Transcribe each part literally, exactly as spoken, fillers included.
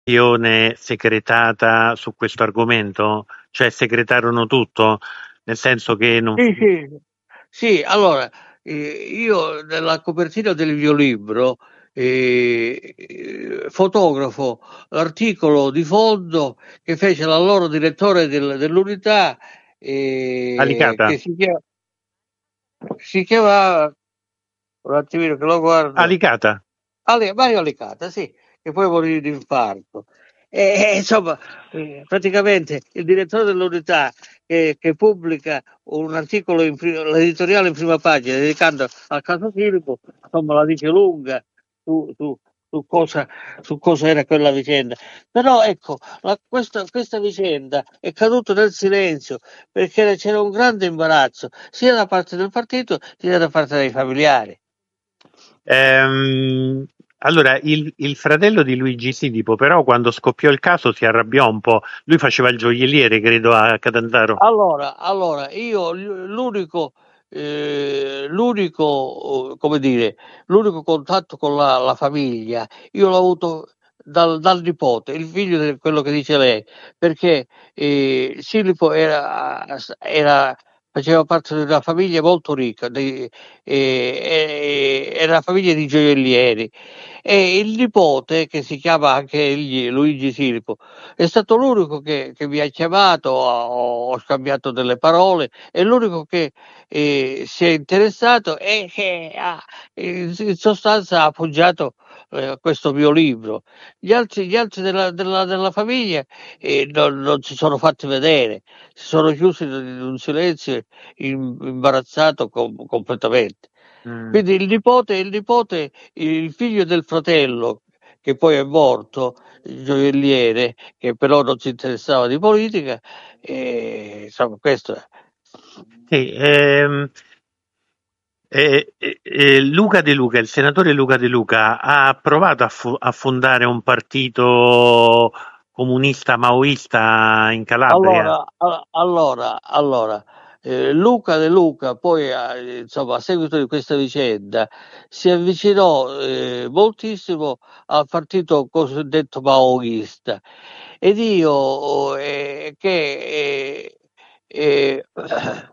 riunione segretata su questo argomento? Cioè segretarono tutto? Nel senso che non Sì, fu... sì, sì, allora, eh, io nella copertina del mio libro eh, eh, fotografo l'articolo di fondo che fece l'allora direttore del- dell'unità, eh, Alicata? che si chiama, si chiamava, un attimino che lo guardo, Alicata? Ale- Mario Alicata, sì, che poi morì di infarto. E, e, insomma, eh, praticamente il direttore dell'unità che, che pubblica un articolo, in pri- l'editoriale in prima pagina dedicando al caso Filipo, insomma, la dice lunga su, su- su cosa, su cosa era quella vicenda. Però ecco, la- questa, questa vicenda è caduta nel silenzio perché c'era un grande imbarazzo sia da parte del partito sia da parte dei familiari. Ehm, allora, il, il fratello di Luigi Sidipo, però, quando scoppiò il caso si arrabbiò un po'. Lui faceva il gioielliere, credo, a Catanzaro. Allora, allora, io l- l'unico, eh, l'unico, eh, come dire, l'unico contatto con la, la famiglia, io l'ho avuto dal, dal nipote, il figlio di quello che dice lei, perché eh, Silipo era, era- faceva parte di una famiglia molto ricca, di- eh, eh, era una famiglia di gioiellieri. E il nipote, che si chiama anche egli Luigi Silipo, è stato l'unico che, che mi ha chiamato, ho, ho scambiato delle parole, è l'unico che eh, si è interessato e che ha, in, in sostanza ha appoggiato eh, questo mio libro. Gli altri, gli altri della, della- della famiglia eh, non, non si sono fatti vedere, si sono chiusi in un silenzio im- imbarazzato com- completamente. Mm. Quindi il nipote, il nipote, il figlio del fratello, che poi è morto, il gioielliere, che però non si interessava di politica, e, insomma, questo è. Sì, ehm, eh, eh, eh, Luca De Luca, il senatore Luca De Luca, ha provato a, fu- a fondare un partito comunista maoista in Calabria. Allora, a- allora, allora, eh, Luca De Luca poi, eh, insomma, a seguito di questa vicenda, si avvicinò eh, moltissimo al partito cosiddetto maoista ed io eh, che eh, eh,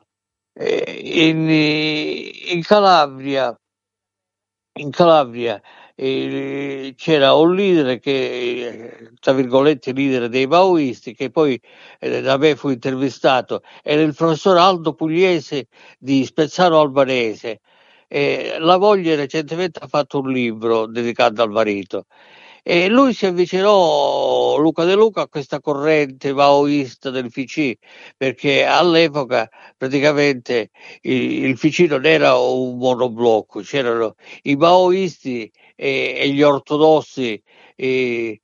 eh, in, in Calabria in Calabria eh, c'era un leader che, eh, tra virgolette, leader dei maoisti, che poi eh, da me fu intervistato, era il professor Aldo Pugliese di Spezzano Albanese. Eh, la moglie recentemente ha fatto un libro dedicato al marito. E lui si avvicinò, Luca De Luca, a questa corrente maoista del P C, perché all'epoca praticamente il, il P C non era un monoblocco, c'erano i maoisti e, e gli ortodossi e,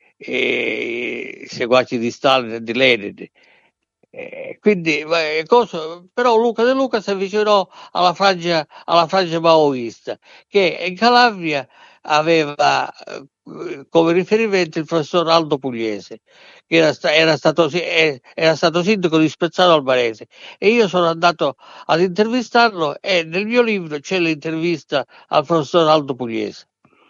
e seguaci di Stalin e di Lenin. Eh, quindi, ma, eh, cosa- però Luca De Luca si avvicinò alla frangia, alla frangia maoista, che in Calabria aveva eh, come riferimento il professor Aldo Pugliese, che era, sta- era stato, si- eh, era stato sindaco di Spezzano Albanese. E io sono andato ad intervistarlo e nel mio libro c'è l'intervista al professor Aldo Pugliese.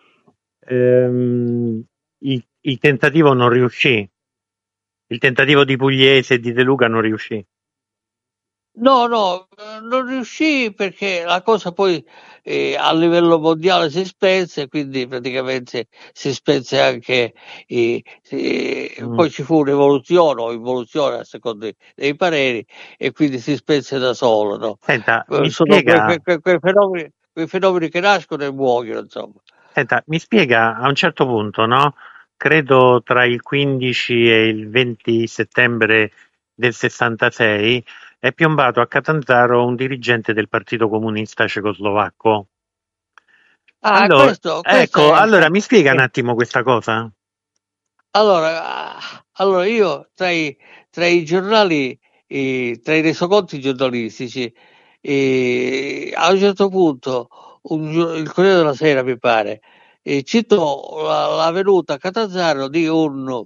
Ehm, il, il tentativo non riuscì. Il tentativo di Pugliese e di De Luca non riuscì. No, no, eh, non riuscì perché la cosa poi eh, a livello mondiale si spense, quindi praticamente si spense anche, eh, eh, Mm. poi ci fu un'evoluzione o involuzione a seconda dei, dei pareri e quindi si spense da solo, no? Senta, Eh, mi Sono quei, spiega, quei- quei- quei fenomeni, quei fenomeni che nascono e muoiono, insomma. senta, mi spiega a un certo punto, no? Credo tra il quindici e il venti settembre del sessantasei è piombato a Catanzaro un dirigente del Partito Comunista Cecoslovacco. Ah, Allora, questo, questo ecco, è, allora mi spiega un è- attimo questa cosa? Allora, ah, allora io tra i, tra i giornali, eh, tra i resoconti giornalistici, eh, a un certo punto, un gio- il Corriere della Sera mi pare, eh, citò la, la venuta a Catanzaro di un,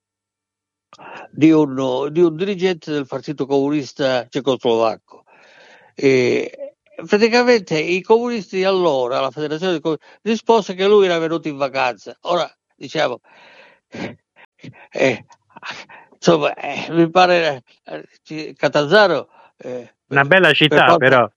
di un, di un dirigente del Partito Comunista Cecoslovacco. E praticamente i comunisti di allora, la Federazione dei Comunisti, rispose che lui era venuto in vacanza. Ora, diciamo, eh, insomma, eh, mi pare eh, Catanzaro eh, Una bella città, quanto, però.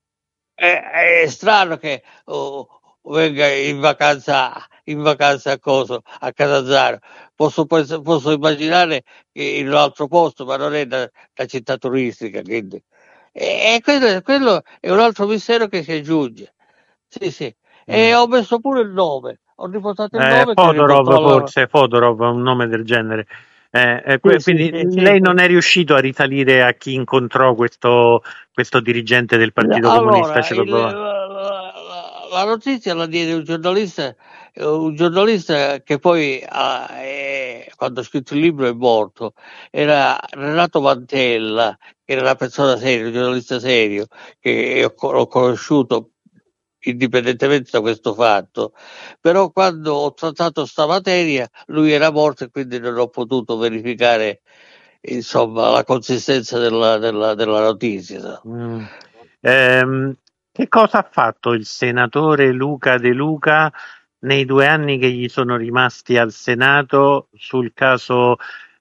È, è strano che oh, venga in vacanza in vacanza a coso a Catanzaro. Posso, posso immaginare che in un altro posto, ma non è una, una città turistica, quindi. E, e quello, quello è un altro mistero che si aggiunge. Sì, sì. E Mm. ho messo pure il nome, ho riportato il Eh, nome che Fodorov, ricontrolla. forse, Fodorov, un nome del genere. Eh, eh, Sì, que- sì, quindi sì, sì, lei sì. non è riuscito a risalire a chi incontrò questo, questo dirigente del Partito Comunista Allora, il, Cecoslovacco? la, la- la notizia la diede un giornalista, un giornalista che poi, ah, è- quando ha scritto il libro, è morto. Era Renato Mantella, che era una persona seria, un giornalista serio, che ho, co- ho conosciuto indipendentemente da questo fatto. Però quando ho trattato sta materia, lui era morto e quindi non ho potuto verificare, insomma, la consistenza della, della, della notizia. Mm. Ehm, che cosa ha fatto il senatore Luca De Luca nei due anni che gli sono rimasti al Senato sul caso,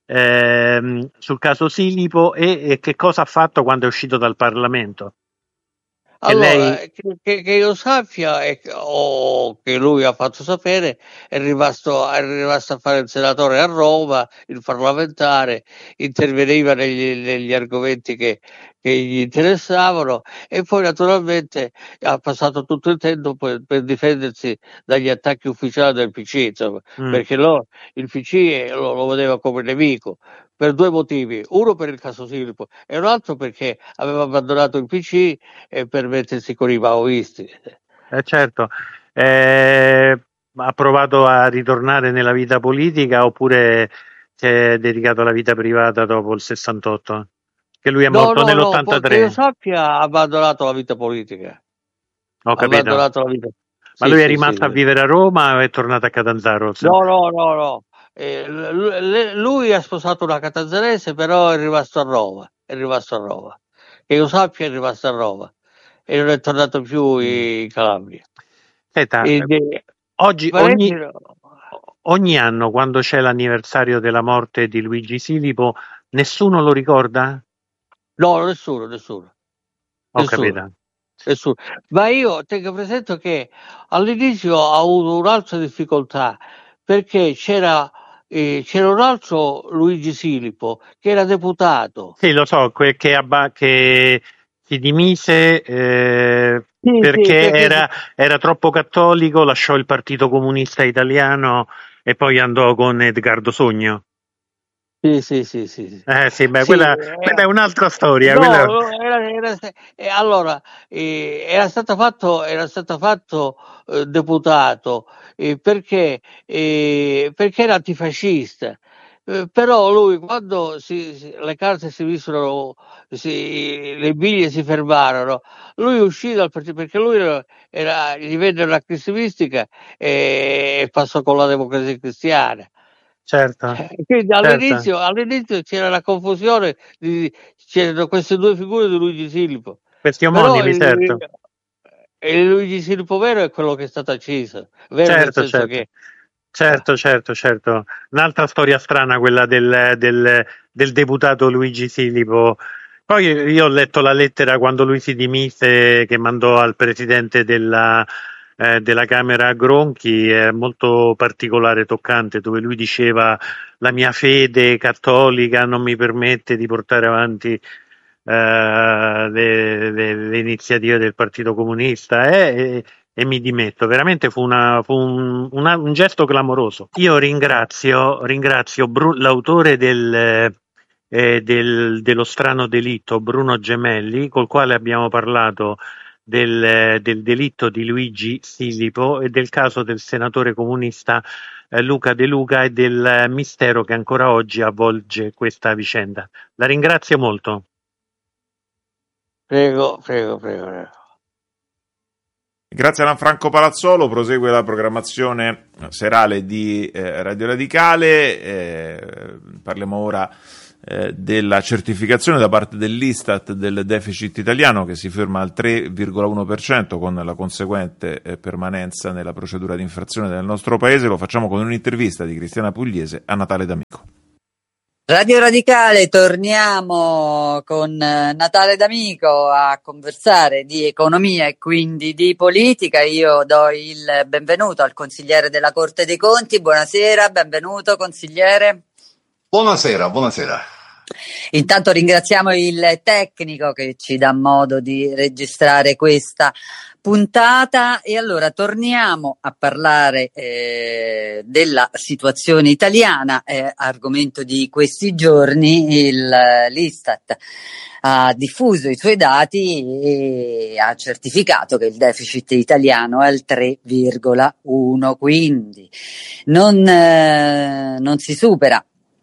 ehm, sul caso Silipo e, e che cosa ha fatto quando è uscito dal Parlamento? Che Allora, lei, che, che- che io sappia e che- o che lui ha fatto sapere, è rimasto, è rimasto a fare il senatore a Roma, il parlamentare, interveniva negli, negli argomenti che, che gli interessavano e poi naturalmente ha passato tutto il tempo per, per difendersi dagli attacchi ufficiali del P C, insomma, mm, perché lo, il P C lo, lo vedeva come nemico. Per due motivi, uno per il caso Silpo e un altro perché aveva abbandonato il P C e per mettersi con i maoisti. eh, certo, eh, ha provato a ritornare nella vita politica oppure si è dedicato alla vita privata dopo il sessantotto? Che lui è No, morto no, no, po- che io nell'ottantatré, sappia ha abbandonato la vita politica. ho Ha capito. abbandonato la vita. Ma Sì, lui è sì, sì. rimasto a vivere a Roma o è tornato a Catanzaro? No, no, no, no. Eh, l- l- lui ha sposato una catanzarese, però è rimasto a Roma. È rimasto a Roma. Che io sappia è rimasto a Roma e non è tornato più Mm. in Calabria. Senta, E, eh, de- oggi, parenti, ogni, no, ogni anno, quando c'è l'anniversario della morte di Luigi Silipo, nessuno lo ricorda? no, nessuno, nessuno, Ho nessuno. capito. Nessuno. Ma io tengo presente che all'inizio ho avuto un'altra difficoltà perché c'era, eh, c'era un altro Luigi Silipo che era deputato. Sì, lo so, que- che, abba- che si dimise eh, Sì, sì, perché che, che- era, era troppo cattolico, lasciò il Partito Comunista Italiano e poi andò con Edgardo Sogno. sì, sì, sì, sì, sì. Eh sì, beh, Sì, quella, eh, quella è un'altra storia. no, Quella... no, era, era, eh, allora, eh, era stato fatto, era stato fatto eh, deputato eh, perché, eh, perché era antifascista. Eh, però lui quando si, si- le carte si misero, si, le biglie si fermarono, lui uscì dal partito perché lui era, era- gli venne una crisi mistica e, e passò con la Democrazia Cristiana. Certo, Quindi certo. all'inizio, all'inizio c'era la confusione, di, c'erano queste due figure di Luigi Silpo, Questi però omonimi, il, certo. il Luigi Silpo vero è quello che è stato acceso, vero nel Certo, senso certo. che eh, Certo, certo, certo. Un'altra storia strana, quella del, del, del deputato Luigi Silipo. Poi io ho letto la lettera quando lui si dimise, che mandò al presidente della, eh, della Camera Gronchi, è molto particolare, toccante, dove lui diceva la mia fede cattolica non mi permette di portare avanti eh, le, le- le iniziative del Partito Comunista. eh, e, e mi dimetto. Veramente fu, una, fu un, una- un gesto clamoroso. Io ringrazio, ringrazio Bru- l'autore del, eh, del- dello strano delitto, Bruno Gemelli, col quale abbiamo parlato del, del delitto di Luigi Silipo e del caso del senatore comunista eh, Luca De Luca e del mistero che ancora oggi avvolge questa vicenda. La ringrazio molto. prego, prego, prego, prego. Grazie a Lanfranco Palazzolo, prosegue la programmazione serale di eh, Radio Radicale. Eh, parliamo ora eh, della certificazione da parte dell'Istat del deficit italiano che si ferma al tre virgola uno per cento con la conseguente eh, permanenza nella procedura di infrazione del nostro paese. Lo facciamo con un'intervista di Cristiana Pugliese a Natale D'Amico. Radio Radicale, torniamo con Natale D'Amico a conversare di economia e quindi di politica. Io do il benvenuto al consigliere della Corte dei Conti. Buonasera, benvenuto consigliere. Buonasera, buonasera. Intanto ringraziamo il tecnico che ci dà modo di registrare questa puntata e allora torniamo a parlare eh, della situazione italiana, eh, argomento di questi giorni. Il, l'Istat ha diffuso i suoi dati e ha certificato che il deficit italiano è al tre virgola uno, quindi non, eh, non si supera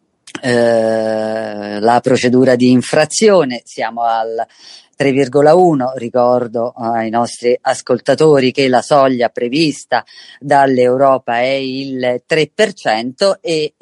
Eh, la procedura di infrazione, siamo al tre virgola uno, ricordo ai nostri ascoltatori che la soglia prevista dall'Europa è il tre per cento e,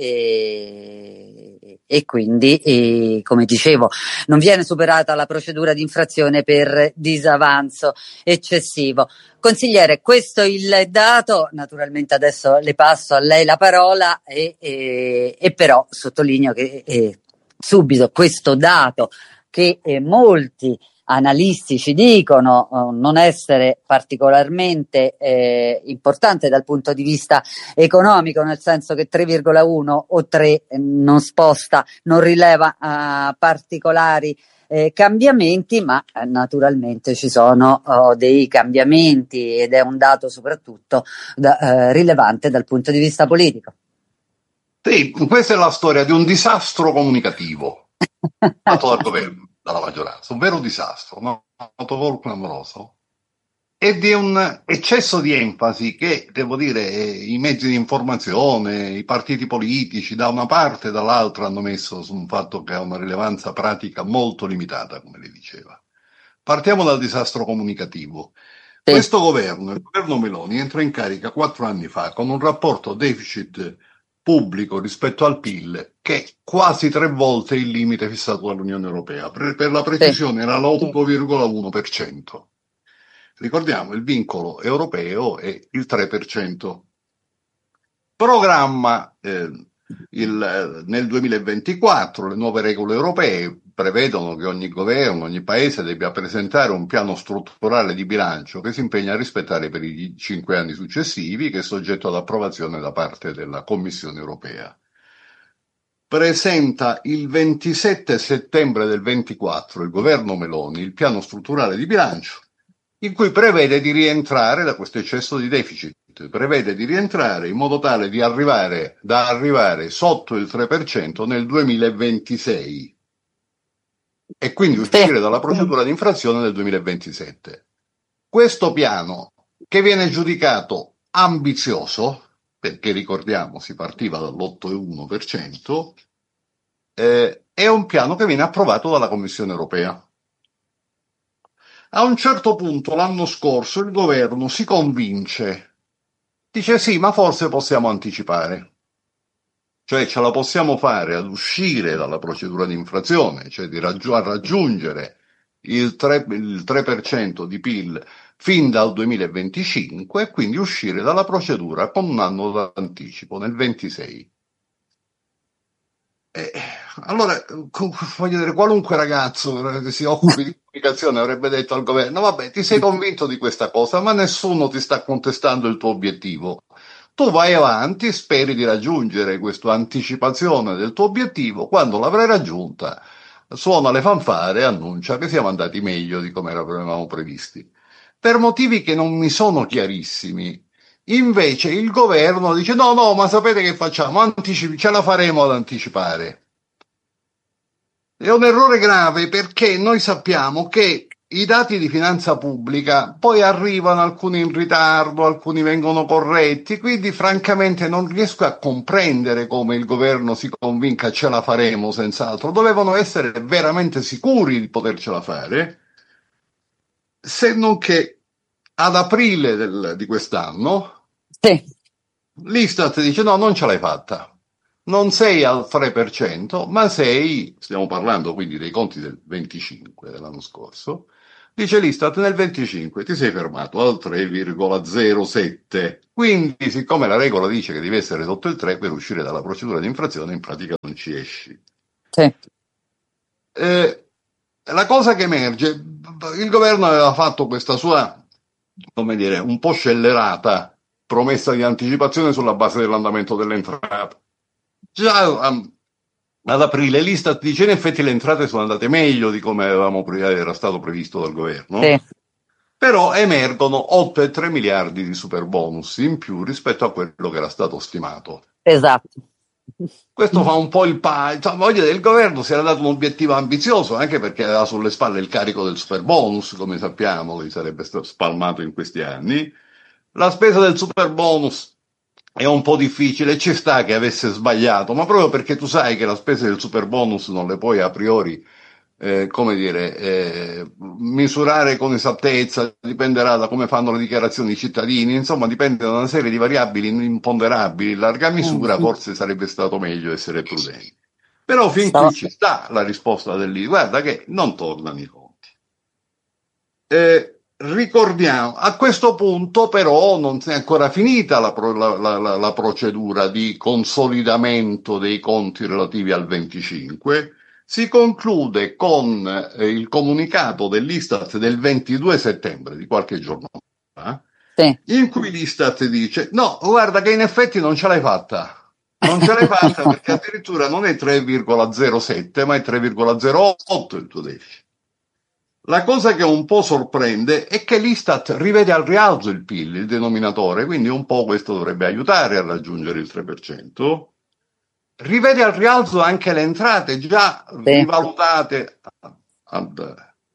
e, e quindi, e, come dicevo, non viene superata la procedura di infrazione per disavanzo eccessivo. Consigliere, questo è il dato, naturalmente adesso le passo a lei la parola e, e, e però sottolineo che eh, subito questo dato che eh, molti analisti ci dicono eh, non essere particolarmente eh, importante dal punto di vista economico, nel senso che tre virgola uno o tre eh, non sposta, non rileva eh, particolari Eh, cambiamenti, ma eh, naturalmente ci sono oh, dei cambiamenti ed è un dato soprattutto da, eh, rilevante dal punto di vista politico. Sì, questa è la storia di un disastro comunicativo fatto dal governo, dalla maggioranza, un vero disastro, no? Autogol clamoroso, e di un eccesso di enfasi che, devo dire, i mezzi di informazione, i partiti politici, da una parte e dall'altra hanno messo su un fatto che ha una rilevanza pratica molto limitata, come lei diceva. Partiamo dal disastro comunicativo. Sì. Questo governo, il governo Meloni, entra in carica quattro anni fa con un rapporto deficit pubblico rispetto al P I L che è quasi tre volte il limite fissato dall'Unione Europea. Per, per la precisione sì. Era l'otto virgola uno per cento. Ricordiamo, il vincolo europeo è il tre per cento. Programma eh, il, nel duemilaventiquattro, le nuove regole europee prevedono che ogni governo, ogni paese debba presentare un piano strutturale di bilancio che si impegna a rispettare per i cinque anni successivi, che è soggetto ad approvazione da parte della Commissione europea. Presenta il ventisette settembre del ventiquattro il governo Meloni il piano strutturale di bilancio, in cui prevede di rientrare da questo eccesso di deficit, prevede di rientrare in modo tale di arrivare, da arrivare sotto il tre per cento nel duemilaventisei e quindi uscire dalla procedura di infrazione nel duemilaventisette. Questo piano, che viene giudicato ambizioso, perché ricordiamo si partiva dall'otto virgola uno per cento, eh, è un piano che viene approvato dalla Commissione europea. A un certo punto l'anno scorso il governo si convince, dice sì, ma forse possiamo anticipare, cioè ce la possiamo fare ad uscire dalla procedura di infrazione, cioè di raggi- a raggiungere il tre, il tre per cento di P I L fin dal duemilaventicinque e quindi uscire dalla procedura con un anno d'anticipo, nel ventisei. Eh, allora, voglio dire, qualunque ragazzo che si occupi di comunicazione avrebbe detto al governo: vabbè, ti sei convinto di questa cosa, ma nessuno ti sta contestando il tuo obiettivo. Tu vai avanti e speri di raggiungere questa anticipazione del tuo obiettivo. Quando l'avrai raggiunta, suona le fanfare e annuncia che siamo andati meglio di come eravamo previsti. Per motivi che non mi sono chiarissimi, invece il governo dice no, no, ma sapete che facciamo? Anticipi, ce la faremo ad anticipare. È un errore grave perché noi sappiamo che i dati di finanza pubblica poi arrivano alcuni in ritardo, alcuni vengono corretti, quindi francamente non riesco a comprendere come il governo si convinca ce la faremo senz'altro. Dovevano essere veramente sicuri di potercela fare, se non che ad aprile del, di quest'anno sì. l'Istat dice no, non ce l'hai fatta, non sei al tre per cento, ma sei, stiamo parlando quindi dei conti del venticinque dell'anno scorso, dice l'Istat nel venticinque ti sei fermato al tre virgola zero sette, quindi siccome la regola dice che devi essere sotto il tre per uscire dalla procedura di infrazione, in pratica non ci esci. Sì. Eh, la cosa che emerge, il governo aveva fatto questa sua, come dire, un po' scellerata promessa di anticipazione sulla base dell'andamento delle entrate. Già um, ad aprile l'Istat dice in effetti le entrate sono andate meglio di come avevamo pre- era stato previsto dal governo, Sì. però emergono otto virgola tre miliardi di super bonus in più rispetto a quello che era stato stimato. Esatto. Questo fa un po' il pa... Cioè, voglio dire, il governo si era dato un obiettivo ambizioso, anche perché aveva sulle spalle il carico del super bonus, come sappiamo, che sarebbe stato spalmato in questi anni. La spesa del super bonus è un po' difficile, ci sta che avesse sbagliato, ma proprio perché tu sai che la spesa del super bonus non le puoi a priori, eh, come dire, eh, misurare con esattezza, dipenderà da come fanno le dichiarazioni i cittadini, insomma dipende da una serie di variabili imponderabili, in larga misura forse sarebbe stato meglio essere prudenti. Però fin Stavo- qui ci sta la risposta dell'I, guarda che non tornano i conti. Eh, ricordiamo, a questo punto però non si è ancora finita la, pro- la- la- la- la procedura di consolidamento dei conti relativi al venticinque, si conclude con eh, il comunicato dell'Istat del ventidue settembre, di qualche giorno fa, Sì. in cui l'Istat dice no, guarda che in effetti non ce l'hai fatta. Non ce l'hai fatta perché addirittura non è tre virgola zero sette ma è tre virgola zero otto il tuo deficit. La cosa che un po' sorprende è che l'Istat rivede al rialzo il P I L, il denominatore, quindi un po' questo dovrebbe aiutare a raggiungere il tre per cento. Rivede al rialzo anche le entrate già Sì. rivalutate ad,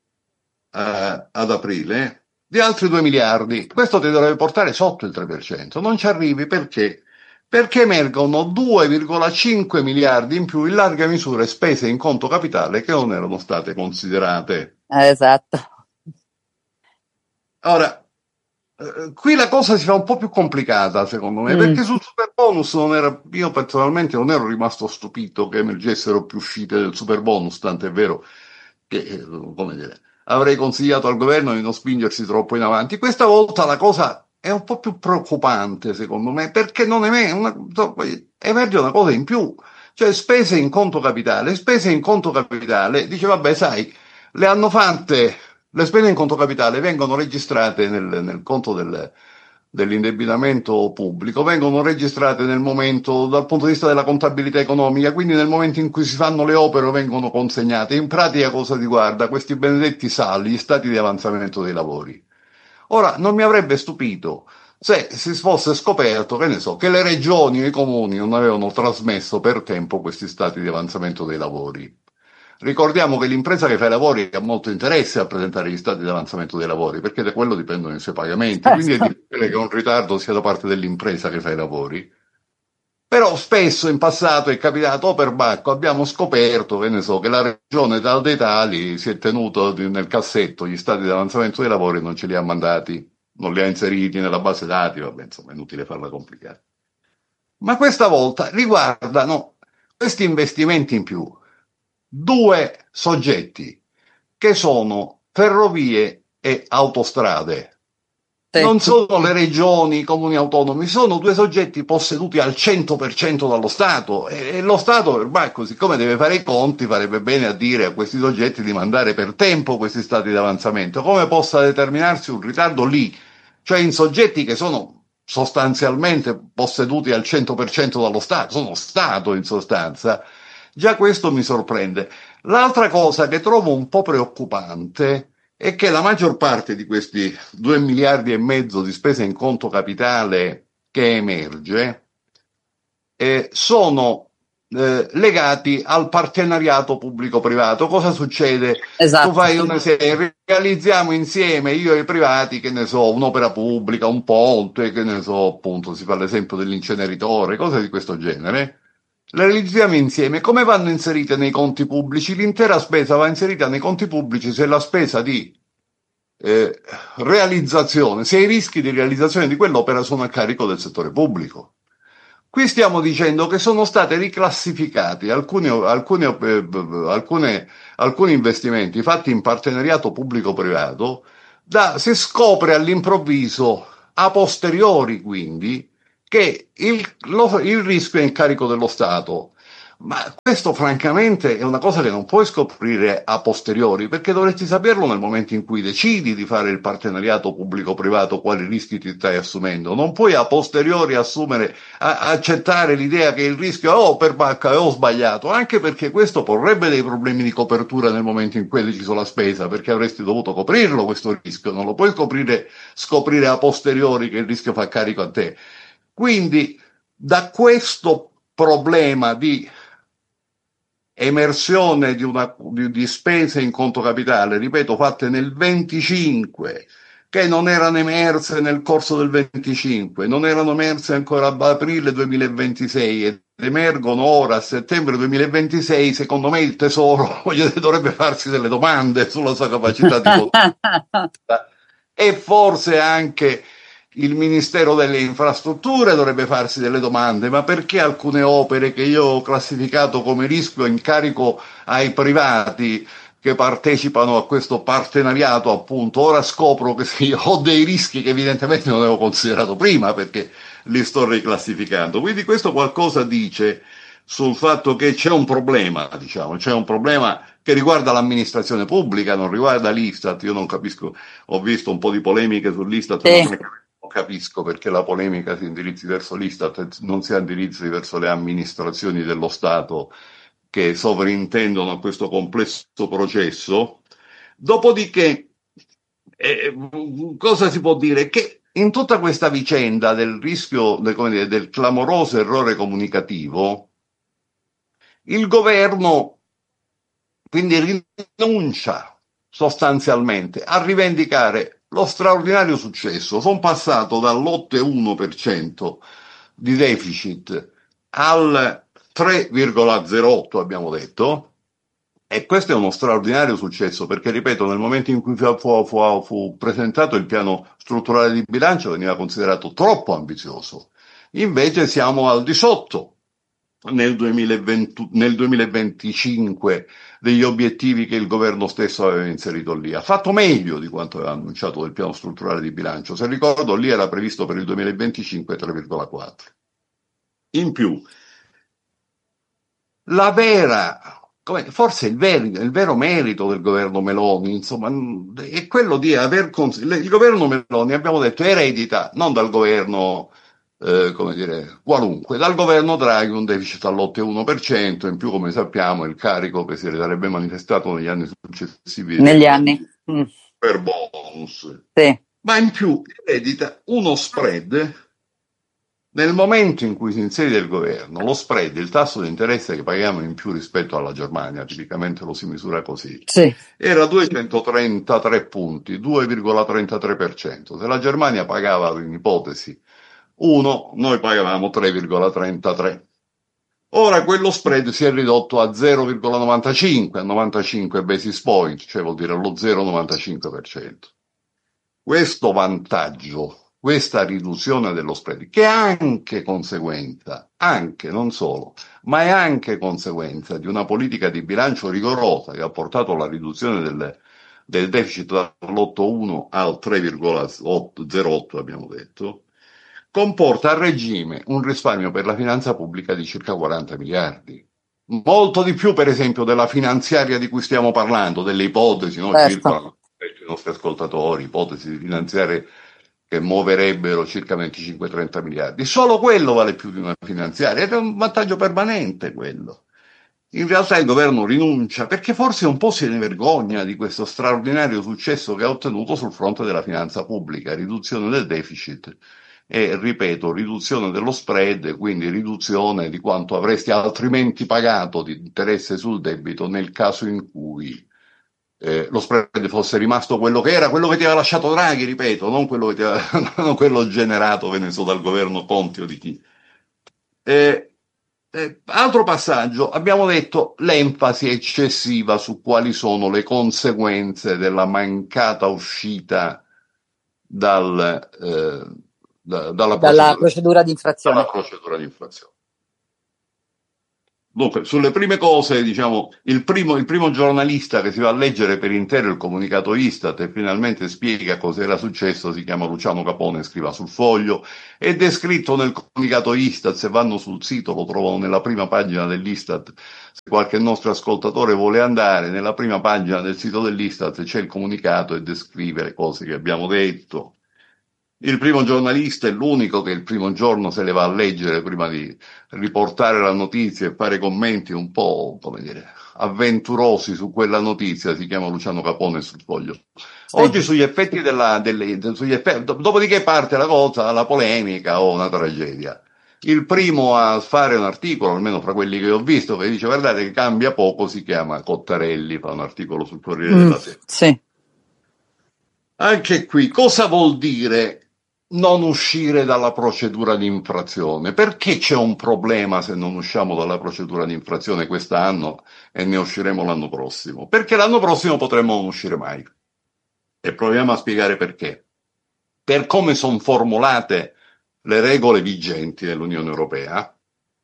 eh, ad aprile di altri due miliardi. Questo ti dovrebbe portare sotto il tre per cento. Non ci arrivi perché? Perché emergono due virgola cinque miliardi in più in larga misura spese in conto capitale che non erano state considerate. Esatto. Ora, eh, qui la cosa si fa un po' più complicata secondo me, Mm. perché sul super bonus non era, io personalmente non ero rimasto stupito che emergessero più uscite del super bonus, tant'è vero che, eh, come dire, avrei consigliato al governo di non spingersi troppo in avanti. Questa volta la cosa è un po' più preoccupante secondo me, perché non emerge una, emerge una cosa in più, cioè spese in conto capitale, spese in conto capitale, dice vabbè sai, le hanno fatte. Le spese in conto capitale vengono registrate nel, nel conto del, dell'indebitamento pubblico, vengono registrate nel momento, dal punto di vista della contabilità economica, quindi nel momento in cui si fanno le opere o vengono consegnate. In pratica cosa riguarda? Questi benedetti S A L, gli stati di avanzamento dei lavori. Ora, non mi avrebbe stupito se si fosse scoperto, che ne so, che le regioni e i comuni non avevano trasmesso per tempo questi stati di avanzamento dei lavori. Ricordiamo che l'impresa che fa i lavori ha molto interesse a presentare gli stati di avanzamento dei lavori, perché da quello dipendono i suoi pagamenti, quindi è difficile che un ritardo sia da parte dell'impresa che fa i lavori. Però spesso in passato è capitato, o per bacco, abbiamo scoperto, che ne so, che la regione tal dei tali si è tenuto nel cassetto gli stati di avanzamento dei lavori e non ce li ha mandati, non li ha inseriti nella base dati, vabbè, insomma, è inutile farla complicata. Ma questa volta riguardano questi investimenti in più due soggetti che sono ferrovie e autostrade. Sì. Non sono le regioni, i comuni autonomi, sono due soggetti posseduti al cento per cento dallo Stato e, e lo Stato ormai, siccome deve fare i conti, farebbe bene a dire a questi soggetti di mandare per tempo questi stati di avanzamento. Come possa determinarsi un ritardo lì, cioè in soggetti che sono sostanzialmente posseduti al cento per cento dallo Stato, sono Stato in sostanza, già questo mi sorprende. L'altra cosa che trovo un po' preoccupante è che la maggior parte di questi due miliardi e mezzo di spese in conto capitale che emerge eh, sono eh, legati al partenariato pubblico-privato. Cosa succede? Esatto. Tu fai una serie, realizziamo insieme, io e i privati, che ne so, un'opera pubblica, un ponte, che ne so, appunto, si fa l'esempio dell'inceneritore, cose di questo genere. Le realizziamo insieme. Come vanno inserite nei conti pubblici? L'intera spesa va inserita nei conti pubblici se la spesa di eh, realizzazione, se i rischi di realizzazione di quell'opera sono a carico del settore pubblico. Qui stiamo dicendo che sono state riclassificati alcuni, alcuni, eh, alcune, alcuni investimenti fatti in partenariato pubblico-privato, da, si scopre all'improvviso, a posteriori quindi, che il, lo, il rischio è in carico dello Stato. Ma questo francamente è una cosa che non puoi scoprire a posteriori, perché dovresti saperlo nel momento in cui decidi di fare il partenariato pubblico-privato, quali rischi ti stai assumendo. Non puoi a posteriori assumere, a, accettare l'idea che il rischio, oh, per bacca, ho sbagliato, anche perché questo porrebbe dei problemi di copertura nel momento in cui hai deciso la spesa, perché avresti dovuto coprirlo questo rischio, non lo puoi scoprire, scoprire a posteriori che il rischio fa carico a te. Quindi, da questo problema di emersione di, una, di, di spese in conto capitale, ripeto, fatte nel venticinque, che non erano emerse nel corso del venticinque, non erano emerse ancora ad aprile duemilaventisei ed emergono ora a settembre duemilaventisei, secondo me il Tesoro dovrebbe farsi delle domande sulla sua capacità di controllo e forse anche il Ministero delle Infrastrutture dovrebbe farsi delle domande, ma perché alcune opere che io ho classificato come rischio in carico ai privati che partecipano a questo partenariato, appunto, ora scopro che sì, ho dei rischi che evidentemente non avevo considerato prima perché li sto riclassificando. Quindi questo qualcosa dice sul fatto che c'è un problema, diciamo, c'è un problema che riguarda l'amministrazione pubblica, non riguarda l'Istat. Io non capisco, ho visto un po' di polemiche sull'Istat, Sì. non capisco perché la polemica si indirizzi verso l'Istat e non si indirizzi verso le amministrazioni dello Stato che sovrintendono a questo complesso processo. Dopodiché, eh, cosa si può dire? Che in tutta questa vicenda del rischio, del, come dire, del clamoroso errore comunicativo, il governo quindi rinuncia sostanzialmente a rivendicare lo straordinario successo. Sono passato dall'otto virgola uno per cento di deficit al tre virgola zero otto, abbiamo detto, e questo è uno straordinario successo perché, ripeto, nel momento in cui fu, fu, fu presentato il piano strutturale di bilancio veniva considerato troppo ambizioso. Invece siamo al di sotto nel, duemilaventi, nel duemilaventicinque degli obiettivi che il governo stesso aveva inserito lì. Ha fatto meglio di quanto aveva annunciato del piano strutturale di bilancio. Se ricordo, lì era previsto per il duemilaventicinque tre virgola quattro. In più, la vera, come, forse il vero, il vero merito del governo Meloni, insomma, è quello di aver cons- il governo Meloni, abbiamo detto, eredita non dal governo Eh, come dire, qualunque, dal governo Draghi un deficit all'otto virgola uno per cento, in più, come sappiamo, il carico che si sarebbe manifestato negli anni successivi negli del, anni mm. per bonus, sì. Ma in più eredita uno spread. Nel momento in cui si inserisce il governo, lo spread, il tasso di interesse che paghiamo in più rispetto alla Germania, tipicamente lo si misura così, sì. era duecentotrentatré punti, due virgola trentatré per cento. Se la Germania pagava, in ipotesi, uno, noi pagavamo tre virgola trentatré. Ora quello spread si è ridotto a zero virgola novantacinque, a novantacinque basis point, cioè vuol dire lo zero virgola novantacinque per cento. Questo vantaggio, questa riduzione dello spread, che è anche conseguenza, anche, non solo, ma è anche conseguenza di una politica di bilancio rigorosa che ha portato alla riduzione del, del deficit dall'otto virgola uno al tre virgola zero otto, abbiamo detto, comporta a regime un risparmio per la finanza pubblica di circa quaranta miliardi. Molto di più, per esempio, della finanziaria di cui stiamo parlando, delle ipotesi, no? Certo. Circolano i nostri ascoltatori, ipotesi di finanziarie che muoverebbero circa venticinque trenta miliardi. Solo quello vale più di una finanziaria ed è un vantaggio permanente quello. In realtà il governo rinuncia perché forse un po' se ne vergogna di questo straordinario successo che ha ottenuto sul fronte della finanza pubblica, riduzione del deficit e, ripeto, riduzione dello spread, quindi riduzione di quanto avresti altrimenti pagato di interesse sul debito nel caso in cui eh, lo spread fosse rimasto quello che era, quello che ti aveva lasciato Draghi, ripeto, non quello, che ti aveva, non quello generato, che ne so, dal governo Conte o di chi. Eh, eh, altro passaggio, abbiamo detto l'enfasi eccessiva su quali sono le conseguenze della mancata uscita dal... Eh, Da, dalla, dalla procedura, procedura di infrazione. dalla procedura di infrazione. Dunque, sulle prime cose, diciamo, il primo, il primo giornalista che si va a leggere per intero il comunicato Istat e finalmente spiega cosa era successo si chiama Luciano Capone, scriva sul Foglio, ed è scritto nel comunicato Istat, se vanno sul sito lo trovano nella prima pagina dell'Istat, se qualche nostro ascoltatore vuole andare, nella prima pagina del sito dell'Istat c'è il comunicato e descrive le cose che abbiamo detto. Il primo giornalista è l'unico che il primo giorno se le va a leggere prima di riportare la notizia e fare commenti un po', come dire, avventurosi su quella notizia, si chiama Luciano Capone sul Foglio. Sì. Oggi sugli effetti della, delle, sugli effetti, dopodiché parte la cosa, la polemica o una tragedia. Il primo a fare un articolo, almeno fra quelli che ho visto, che dice guardate che cambia poco, si chiama Cottarelli, fa un articolo sul Corriere Mm, della Sera. sì. Anche qui, cosa vuol dire non uscire dalla procedura di infrazione? Perché c'è un problema se non usciamo dalla procedura di infrazione quest'anno e ne usciremo l'anno prossimo? Perché l'anno prossimo potremmo non uscire mai. E proviamo a spiegare perché. Per come sono formulate le regole vigenti nell'Unione Europea,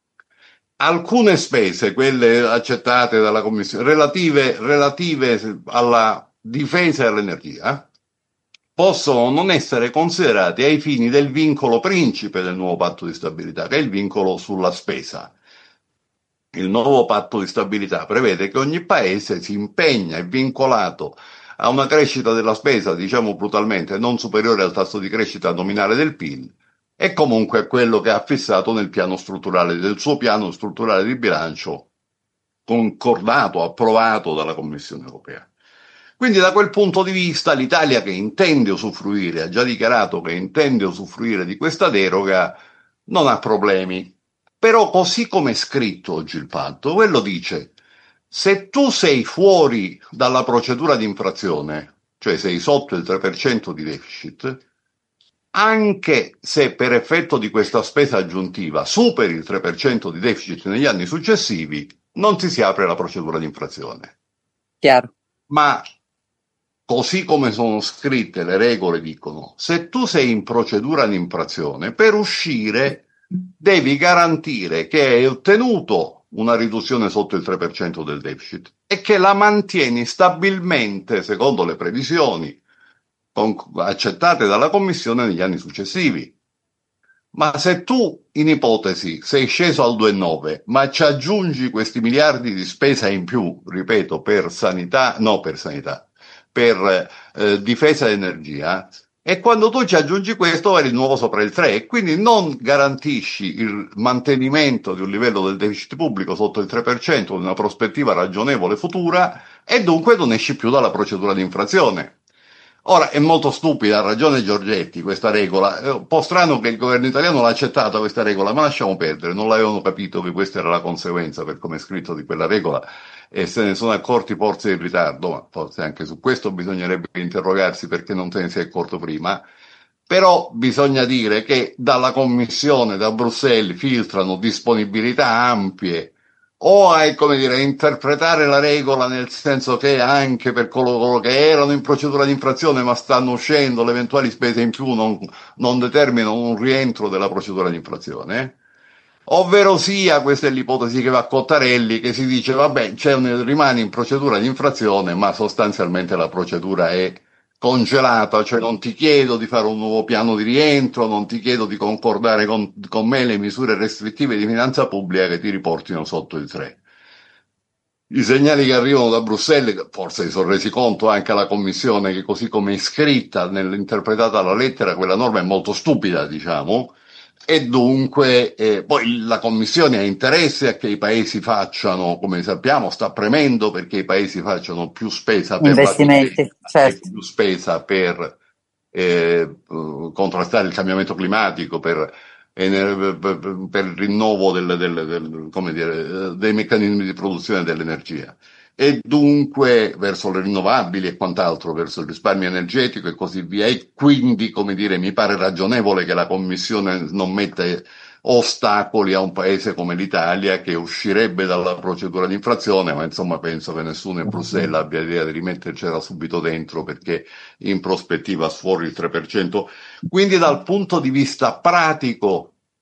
alcune spese, quelle accettate dalla Commissione, relative, relative alla difesa dell'energia, possono non essere considerati ai fini del vincolo principe del nuovo patto di stabilità, che è il vincolo sulla spesa. Il nuovo patto di stabilità prevede che ogni paese si impegna, è vincolato a una crescita della spesa, diciamo brutalmente, non superiore al tasso di crescita nominale del P I L, e comunque a quello che ha fissato nel piano strutturale, del suo piano strutturale di bilancio, concordato, approvato dalla Commissione europea. Quindi da quel punto di vista l'Italia, che intende usufruire, ha già dichiarato che intende usufruire di questa deroga, non ha problemi. Però così come è scritto oggi il patto, quello dice: se tu sei fuori dalla procedura di infrazione, cioè sei sotto il tre per cento di deficit, anche se per effetto di questa spesa aggiuntiva superi il tre per cento di deficit negli anni successivi, non ti si apre la procedura di infrazione. Chiaro. Ma così come sono scritte le regole dicono: se tu sei in procedura di infrazione, per uscire devi garantire che hai ottenuto una riduzione sotto il tre per cento del deficit e che la mantieni stabilmente secondo le previsioni accettate dalla Commissione negli anni successivi. Ma se tu, in ipotesi, sei sceso al due virgola nove, ma ci aggiungi questi miliardi di spesa in più, ripeto, per sanità, no per sanità, per eh, difesa ed energia, e quando tu ci aggiungi questo vai di nuovo sopra il tre, e quindi non garantisci il mantenimento di un livello del deficit pubblico sotto il tre per cento in una prospettiva ragionevole futura, e dunque non esci più dalla procedura di infrazione. Ora, è molto stupida, ha ragione Giorgetti, questa regola. È un po' strano che il governo italiano l'ha accettata questa regola, ma lasciamo perdere, non l'avevano capito che questa era la conseguenza per come è scritto di quella regola, e se ne sono accorti forse in ritardo, ma forse anche su questo bisognerebbe interrogarsi perché non se ne si è accorto prima. Però bisogna dire che dalla Commissione, da Bruxelles, filtrano disponibilità ampie o a, come dire, interpretare la regola nel senso che anche per coloro che erano in procedura di infrazione ma stanno uscendo, le eventuali spese in più non, non determinano un rientro della procedura di infrazione, ovvero sia, questa è l'ipotesi che va a Cottarelli, che si dice vabbè, c'è un, rimane in procedura di infrazione ma sostanzialmente la procedura è congelata, cioè non ti chiedo di fare un nuovo piano di rientro, non ti chiedo di concordare con, con me le misure restrittive di finanza pubblica che ti riportino sotto il tre. I segnali che arrivano da Bruxelles, forse si sono resi conto anche alla Commissione che così come è scritta, nell'interpretata la lettera, quella norma è molto stupida, diciamo, e dunque eh, poi la Commissione ha interesse a che i paesi facciano, come sappiamo, sta premendo perché i paesi facciano più spesa per investimenti, la certo. e più spesa per eh, contrastare il cambiamento climatico, per, eh, per, per il rinnovo del, del, del, come dire, dei meccanismi di produzione dell'energia. E dunque verso le rinnovabili e quant'altro, verso il risparmio energetico e così via, e quindi, come dire, mi pare ragionevole che la Commissione non metta ostacoli a un paese come l'Italia che uscirebbe dalla procedura di infrazione, ma insomma penso che nessuno in Bruxelles abbia idea di rimettercela subito dentro perché in prospettiva sfuori il tre per cento. Quindi dal punto di vista pratico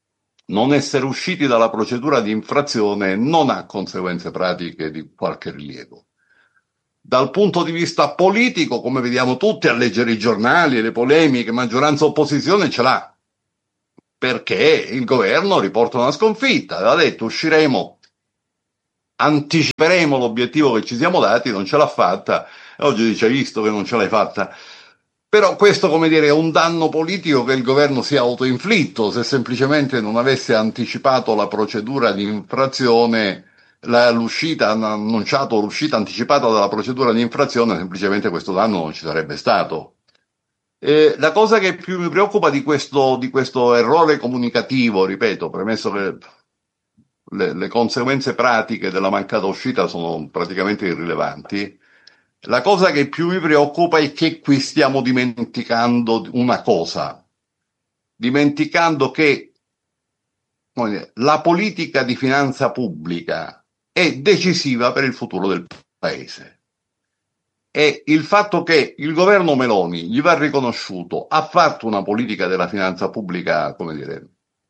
non essere usciti dalla procedura di infrazione non ha conseguenze pratiche di qualche rilievo. Dal punto di vista politico, come vediamo tutti a leggere i giornali, le polemiche, maggioranza opposizione ce l'ha, perché il governo riporta una sconfitta, aveva detto usciremo, anticiperemo l'obiettivo che ci siamo dati, non ce l'ha fatta, e oggi dice hai visto che non ce l'hai fatta. Però questo, come dire, è un danno politico che il governo si è autoinflitto. Se semplicemente non avesse anticipato la procedura di infrazione, la, l'uscita, hanno annunciato l'uscita anticipata della procedura di infrazione, semplicemente questo danno non ci sarebbe stato. Eh, la cosa che più mi preoccupa di questo, di questo errore comunicativo, ripeto, premesso che le, le conseguenze pratiche della mancata uscita sono praticamente irrilevanti, la cosa che più mi preoccupa è che qui stiamo dimenticando una cosa, dimenticando che come dire, la politica di finanza pubblica è decisiva per il futuro del paese. E il fatto che il governo Meloni, gli va riconosciuto, ha fatto una politica della finanza pubblica, come dire,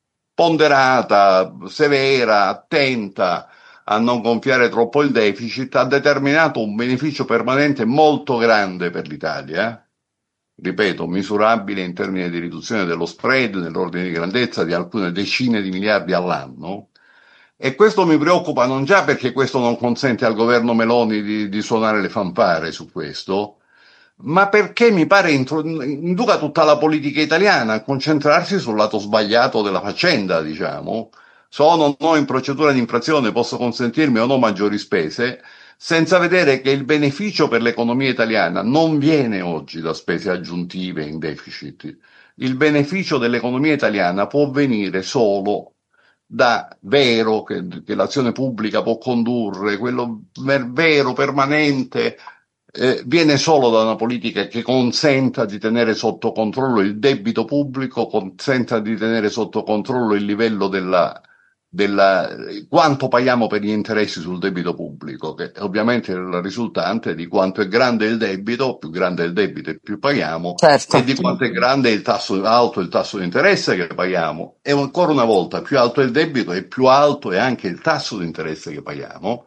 ponderata, severa, attenta a non gonfiare troppo il deficit, ha determinato un beneficio permanente molto grande per l'Italia, ripeto, misurabile in termini di riduzione dello spread, nell'ordine di grandezza di alcune decine di miliardi all'anno, e questo mi preoccupa non già perché questo non consente al governo Meloni di, di suonare le fanfare su questo, ma perché mi pare induca tutta la politica italiana a concentrarsi sul lato sbagliato della faccenda, diciamo. Sono o no in procedura di infrazione, posso consentirmi o no maggiori spese, senza vedere che il beneficio per l'economia italiana non viene oggi da spese aggiuntive in deficit. Il beneficio dell'economia italiana può venire solo da vero che, che l'azione pubblica può condurre, quello vero, permanente, eh, viene solo da una politica che consenta di tenere sotto controllo il debito pubblico, consenta di tenere sotto controllo il livello della, della quanto paghiamo per gli interessi sul debito pubblico, che ovviamente è la risultante di quanto è grande il debito, più grande è il debito e più paghiamo, certo, e di quanto è grande il tasso alto il tasso di interesse che paghiamo, e ancora una volta più alto è il debito e più alto è anche il tasso di interesse che paghiamo.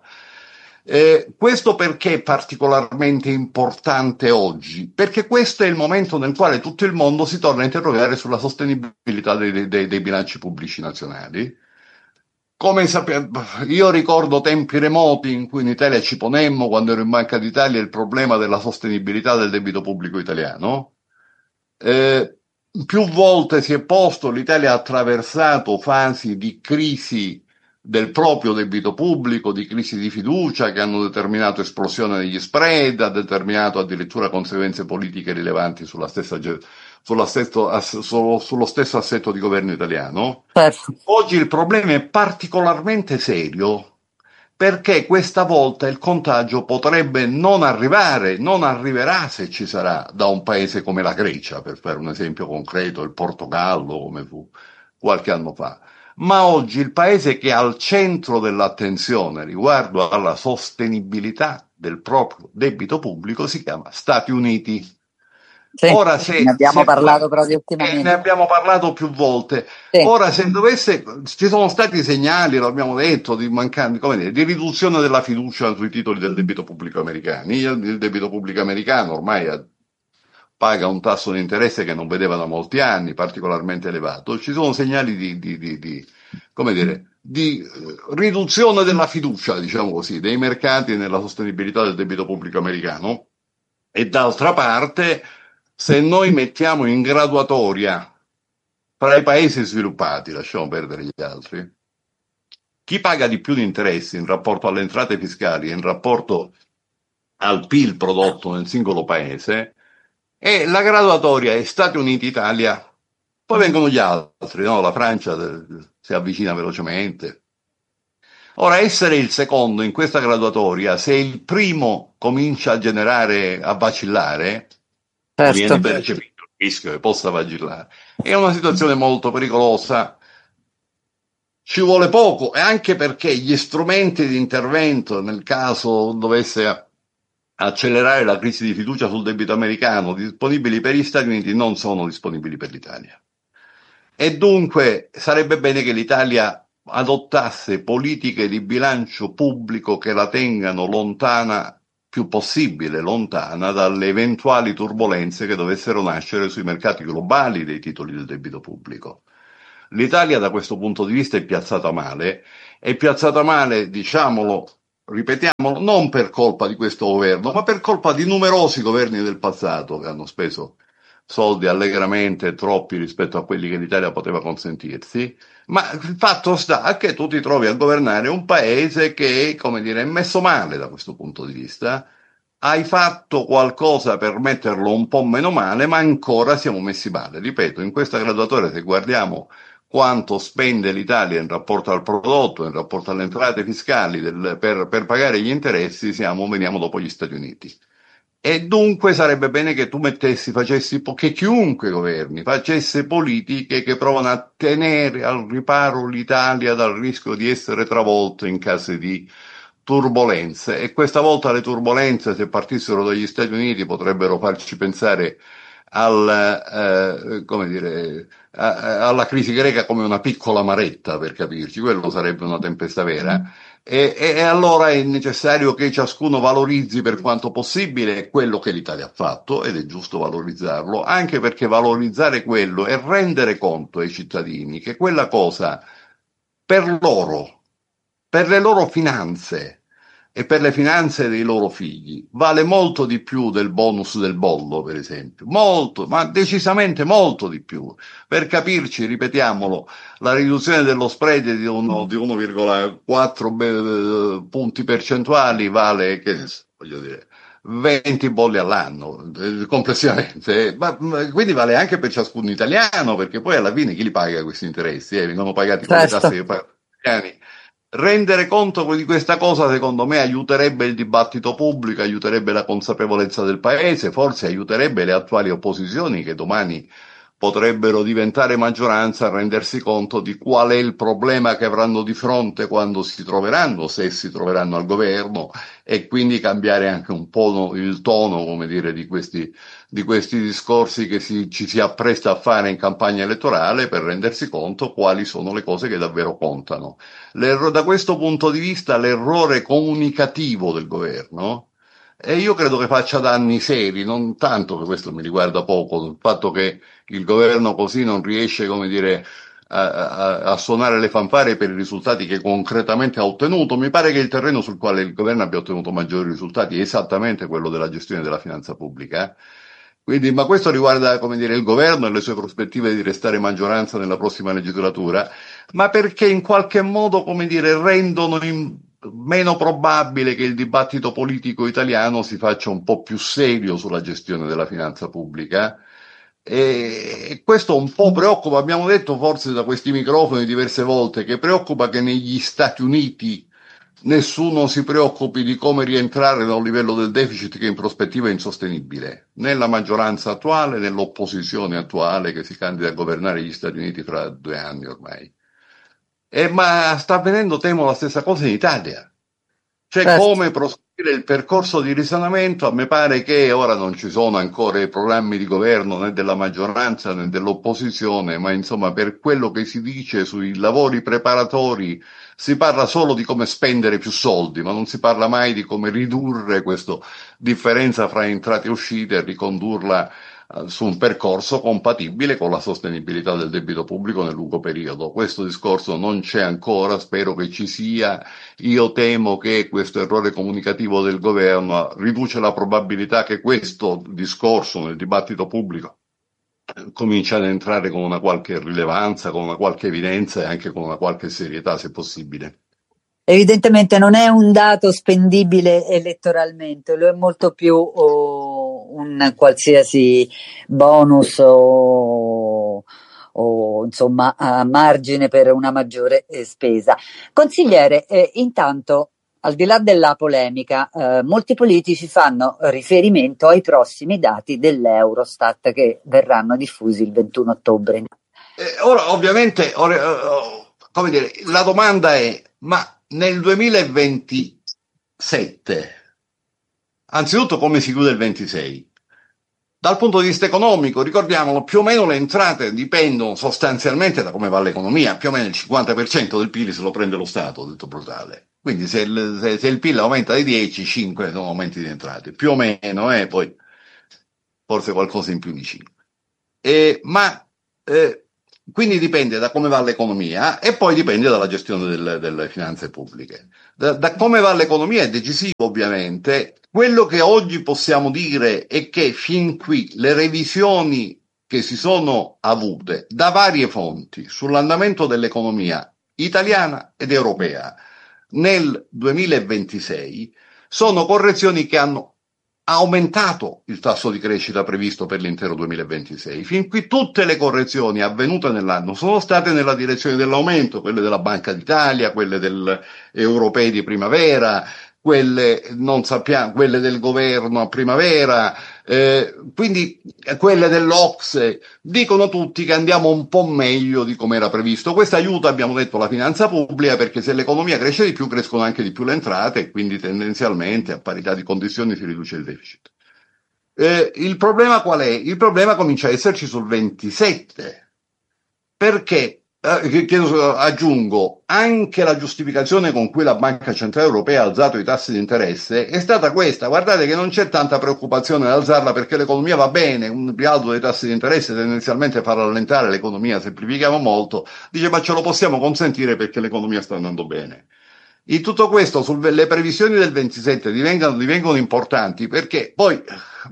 Eh, questo perché è particolarmente importante oggi? Perché questo è il momento nel quale tutto il mondo si torna a interrogare sulla sostenibilità dei, dei, dei bilanci pubblici nazionali. Come sapete, io ricordo tempi remoti in cui in Italia ci ponemmo, quando ero in Banca d'Italia, il problema della sostenibilità del debito pubblico italiano. Eh, più volte si è posto, l'Italia ha attraversato fasi di crisi del proprio debito pubblico, di crisi di fiducia che hanno determinato esplosione degli spread, ha determinato addirittura conseguenze politiche rilevanti sulla stessa, sulla stesso, sullo, sullo stesso assetto di governo italiano. certo. Oggi il problema è particolarmente serio perché questa volta il contagio potrebbe non arrivare, non arriverà se ci sarà da un paese come la Grecia, per fare un esempio concreto, il Portogallo come fu qualche anno fa. Ma oggi il paese che è al centro dell'attenzione riguardo alla sostenibilità del proprio debito pubblico si chiama Stati Uniti. Sì, Ora se, ne abbiamo se, parlato proprio eh, ultimamente. ne abbiamo parlato più volte. Sì. Ora se dovesse, ci sono stati segnali, lo abbiamo detto, di mancanza, come dire, di riduzione della fiducia sui titoli del debito pubblico americani. Il, il debito pubblico americano ormai ha, paga un tasso di interesse che non vedeva da molti anni, particolarmente elevato. Ci sono segnali di, di, di, di come dire, di eh, riduzione della fiducia, diciamo così, dei mercati nella sostenibilità del debito pubblico americano. E d'altra parte, se noi mettiamo in graduatoria fra i paesi sviluppati, lasciamo perdere gli altri, chi paga di più di interessi in rapporto alle entrate fiscali e in rapporto al P I L prodotto nel singolo paese, e la graduatoria è Stati Uniti, Italia, poi vengono gli altri, no? La Francia si avvicina velocemente. Ora, essere il secondo in questa graduatoria, se il primo comincia a generare, a vacillare, Certo. viene percepito il rischio che possa vacillare, è una situazione molto pericolosa. Ci vuole poco, e anche perché gli strumenti di intervento, nel caso dovesse accelerare la crisi di fiducia sul debito americano, disponibili per gli Stati Uniti non sono disponibili per l'Italia. E dunque sarebbe bene che l'Italia adottasse politiche di bilancio pubblico che la tengano lontana, più possibile lontana, dalle eventuali turbolenze che dovessero nascere sui mercati globali dei titoli del debito pubblico. L'Italia da questo punto di vista è piazzata male, è piazzata male, diciamolo, ripetiamolo, non per colpa di questo governo, ma per colpa di numerosi governi del passato che hanno speso soldi allegramente troppi rispetto a quelli che l'Italia poteva consentirsi, ma il fatto sta che tu ti trovi a governare un paese che, come dire, è messo male da questo punto di vista. Hai fatto qualcosa per metterlo un po' meno male, ma ancora siamo messi male. Ripeto, in questa graduatoria, se guardiamo quanto spende l'Italia in rapporto al prodotto, in rapporto alle entrate fiscali del, per, per pagare gli interessi, siamo, veniamo dopo gli Stati Uniti. E dunque sarebbe bene che tu mettessi, facessi, che chiunque governi facesse politiche che provano a tenere al riparo l'Italia dal rischio di essere travolta in caso di turbolenze. E questa volta le turbolenze, se partissero dagli Stati Uniti, potrebbero farci pensare al, eh, come dire, a, alla crisi greca come una piccola maretta, per capirci, quello sarebbe una tempesta vera. E, e, e allora è necessario che ciascuno valorizzi per quanto possibile quello che l'Italia ha fatto, ed è giusto valorizzarlo, anche perché valorizzare quello e rendere conto ai cittadini che quella cosa per loro, per le loro finanze e per le finanze dei loro figli vale molto di più del bonus del bollo, per esempio, molto, ma decisamente molto di più. Per capirci, ripetiamolo, la riduzione dello spread di, uno, di uno virgola quattro be- punti percentuali vale, che voglio dire, venti bolli all'anno eh, complessivamente, ma, ma, quindi vale anche per ciascun italiano, perché poi alla fine chi li paga questi interessi? Eh? Vengono pagati con le Certo. tasse che pagano gli italiani. Rendere conto di questa cosa, secondo me, aiuterebbe il dibattito pubblico, aiuterebbe la consapevolezza del paese, forse aiuterebbe le attuali opposizioni che domani potrebbero diventare maggioranza a rendersi conto di qual è il problema che avranno di fronte quando si troveranno, se si troveranno al governo, e quindi cambiare anche un po' il tono, come dire, di questi, di questi discorsi che si, ci si appresta a fare in campagna elettorale, per rendersi conto quali sono le cose che davvero contano. L'erro- da questo punto di vista l'errore comunicativo del governo, e io credo che faccia danni seri, non tanto che questo mi riguarda poco, il fatto che il governo così non riesce, come dire, a, a, a suonare le fanfare per i risultati che concretamente ha ottenuto. Mi pare che il terreno sul quale il governo abbia ottenuto maggiori risultati è esattamente quello della gestione della finanza pubblica. Quindi, ma questo riguarda, come dire, il governo e le sue prospettive di restare maggioranza nella prossima legislatura, ma perché in qualche modo, come dire, rendono in, meno probabile che il dibattito politico italiano si faccia un po' più serio sulla gestione della finanza pubblica. E questo un po' preoccupa, abbiamo detto forse da questi microfoni diverse volte, che preoccupa che negli Stati Uniti nessuno si preoccupi di come rientrare da un livello del deficit che in prospettiva è insostenibile, né la maggioranza attuale né l'opposizione attuale che si candida a governare gli Stati Uniti fra due anni ormai. E ma sta avvenendo, temo, la stessa cosa in Italia. Cioè, Certo. come proseguire il percorso di risanamento? A me pare che ora non ci sono ancora i programmi di governo né della maggioranza né dell'opposizione, ma insomma, per quello che si dice sui lavori preparatori si parla solo di come spendere più soldi, ma non si parla mai di come ridurre questa differenza fra entrate e uscite e ricondurla eh, su un percorso compatibile con la sostenibilità del debito pubblico nel lungo periodo. Questo discorso non c'è ancora, spero che ci sia. Io temo che questo errore comunicativo del governo riduce la probabilità che questo discorso nel dibattito pubblico comincia ad entrare con una qualche rilevanza, con una qualche evidenza e anche con una qualche serietà, se possibile. Evidentemente non è un dato spendibile elettoralmente, lo è molto più oh, un qualsiasi bonus o, o insomma a margine per una maggiore eh, spesa. Consigliere, eh, intanto, al di là della polemica, eh, molti politici fanno riferimento ai prossimi dati dell'Eurostat che verranno diffusi il ventuno ottobre. Eh, ora, ovviamente, ora, uh, come dire, la domanda è, ma nel duemilaventisette, anzitutto come si chiude il ventisei? Dal punto di vista economico, ricordiamolo, più o meno le entrate dipendono sostanzialmente da come va l'economia, più o meno il cinquanta per cento del P I L se lo prende lo Stato, detto brutale. Quindi se il, se, se il P I L aumenta di dieci, cinque sono aumenti di entrate, più o meno, eh, poi forse qualcosa in più di cinque. Eh, ma eh, quindi dipende da come va l'economia e poi dipende dalla gestione del, delle finanze pubbliche. Da, da come va l'economia è decisivo, ovviamente. Quello che oggi possiamo dire è che fin qui le revisioni che si sono avute da varie fonti sull'andamento dell'economia italiana ed europea nel duemilaventisei sono correzioni che hanno aumentato il tasso di crescita previsto per l'intero duemilaventisei. Fin qui tutte le correzioni avvenute nell'anno sono state nella direzione dell'aumento, quelle della Banca d'Italia, quelle del europei di primavera, quelle non sappiamo, quelle del governo a primavera, eh, quindi quelle dell'O C S E, dicono tutti che andiamo un po' meglio di come era previsto. Questo aiuta, abbiamo detto, la finanza pubblica, perché se l'economia cresce di più crescono anche di più le entrate e quindi tendenzialmente a parità di condizioni si riduce il deficit. Eh, il problema qual è? Il problema comincia a esserci sul ventisette, perché Eh, chiedo, aggiungo, anche la giustificazione con cui la Banca Centrale Europea ha alzato i tassi di interesse è stata questa: guardate che non c'è tanta preoccupazione ad alzarla perché l'economia va bene, un rialzo dei tassi di interesse tendenzialmente fa rallentare l'economia, semplifichiamo molto, dice ma ce lo possiamo consentire perché l'economia sta andando bene. In tutto questo, sulle previsioni del ventisette divengono, divengono importanti perché poi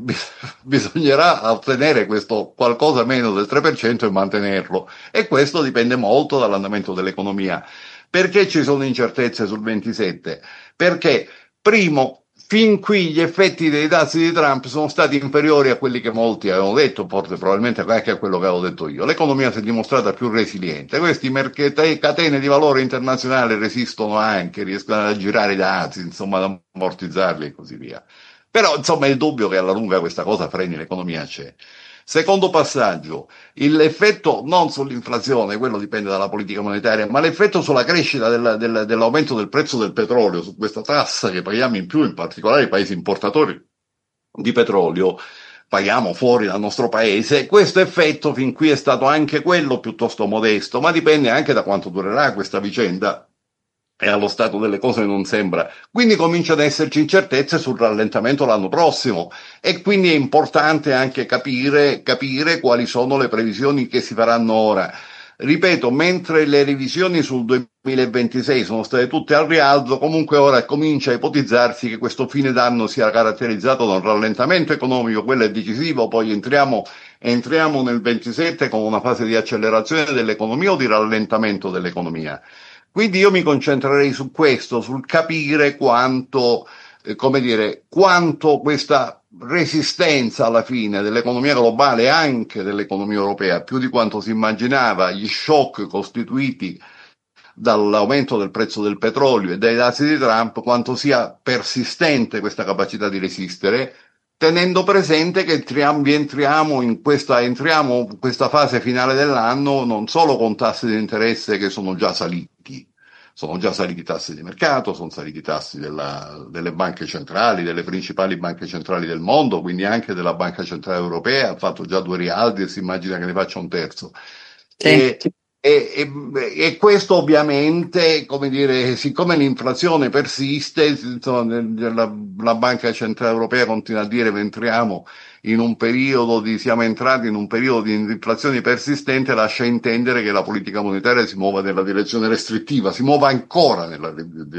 bisognerà ottenere questo qualcosa meno del tre per cento e mantenerlo, e questo dipende molto dall'andamento dell'economia. Perché ci sono incertezze sul ventisette? Perché, primo, fin qui gli effetti dei dazi di Trump sono stati inferiori a quelli che molti avevano detto, forse probabilmente anche a quello che avevo detto io. L'economia si è dimostrata più resiliente. Questi mercati, catene di valore internazionali resistono anche, riescono a girare i dazi, insomma, ad ammortizzarli e così via. Però, insomma, il dubbio che alla lunga questa cosa freni l'economia c'è. Secondo passaggio, l'effetto non sull'inflazione, quello dipende dalla politica monetaria, ma l'effetto sulla crescita del, del, dell'aumento del prezzo del petrolio, su questa tassa che paghiamo in più, in particolare i paesi importatori di petrolio, paghiamo fuori dal nostro paese. Questo effetto fin qui è stato anche quello piuttosto modesto, ma dipende anche da quanto durerà questa vicenda. E allo stato delle cose non sembra. Quindi cominciano ad esserci incertezze sul rallentamento l'anno prossimo, e quindi è importante anche capire, capire quali sono le previsioni che si faranno ora. Ripeto, mentre le revisioni sul duemilaventisei sono state tutte al rialzo, comunque ora comincia a ipotizzarsi che questo fine d'anno sia caratterizzato da un rallentamento economico, quello è decisivo. Poi entriamo, entriamo nel ventisette con una fase di accelerazione dell'economia o di rallentamento dell'economia. Quindi io mi concentrerei su questo, sul capire quanto, eh, come dire, quanto questa resistenza alla fine dell'economia globale e anche dell'economia europea, più di quanto si immaginava, gli shock costituiti dall'aumento del prezzo del petrolio e dai dazi di Trump, quanto sia persistente questa capacità di resistere, tenendo presente che entriamo, entriamo in questa, entriamo in questa fase finale dell'anno non solo con tassi di interesse che sono già saliti, sono già saliti i tassi di mercato, sono saliti i tassi della, delle banche centrali, delle principali banche centrali del mondo, quindi anche della Banca Centrale Europea, ha fatto già due rialzi e si immagina che ne faccia un terzo. Sì. E, E, e, e questo ovviamente, come dire, siccome l'inflazione persiste, insomma, la, la Banca Centrale Europea continua a dire che entriamo in un periodo di, siamo entrati in un periodo di inflazione persistente, lascia intendere che la politica monetaria si muova nella direzione restrittiva, si muova ancora nella,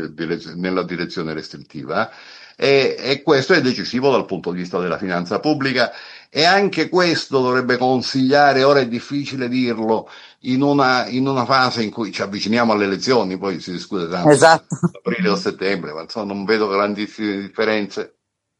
nella direzione restrittiva, e, e questo è decisivo dal punto di vista della finanza pubblica. E anche questo dovrebbe consigliare, ora è difficile dirlo, in una, in una fase in cui ci avviciniamo alle elezioni, poi si discute tanto, esatto, aprile o settembre, ma insomma non vedo grandissime differenze,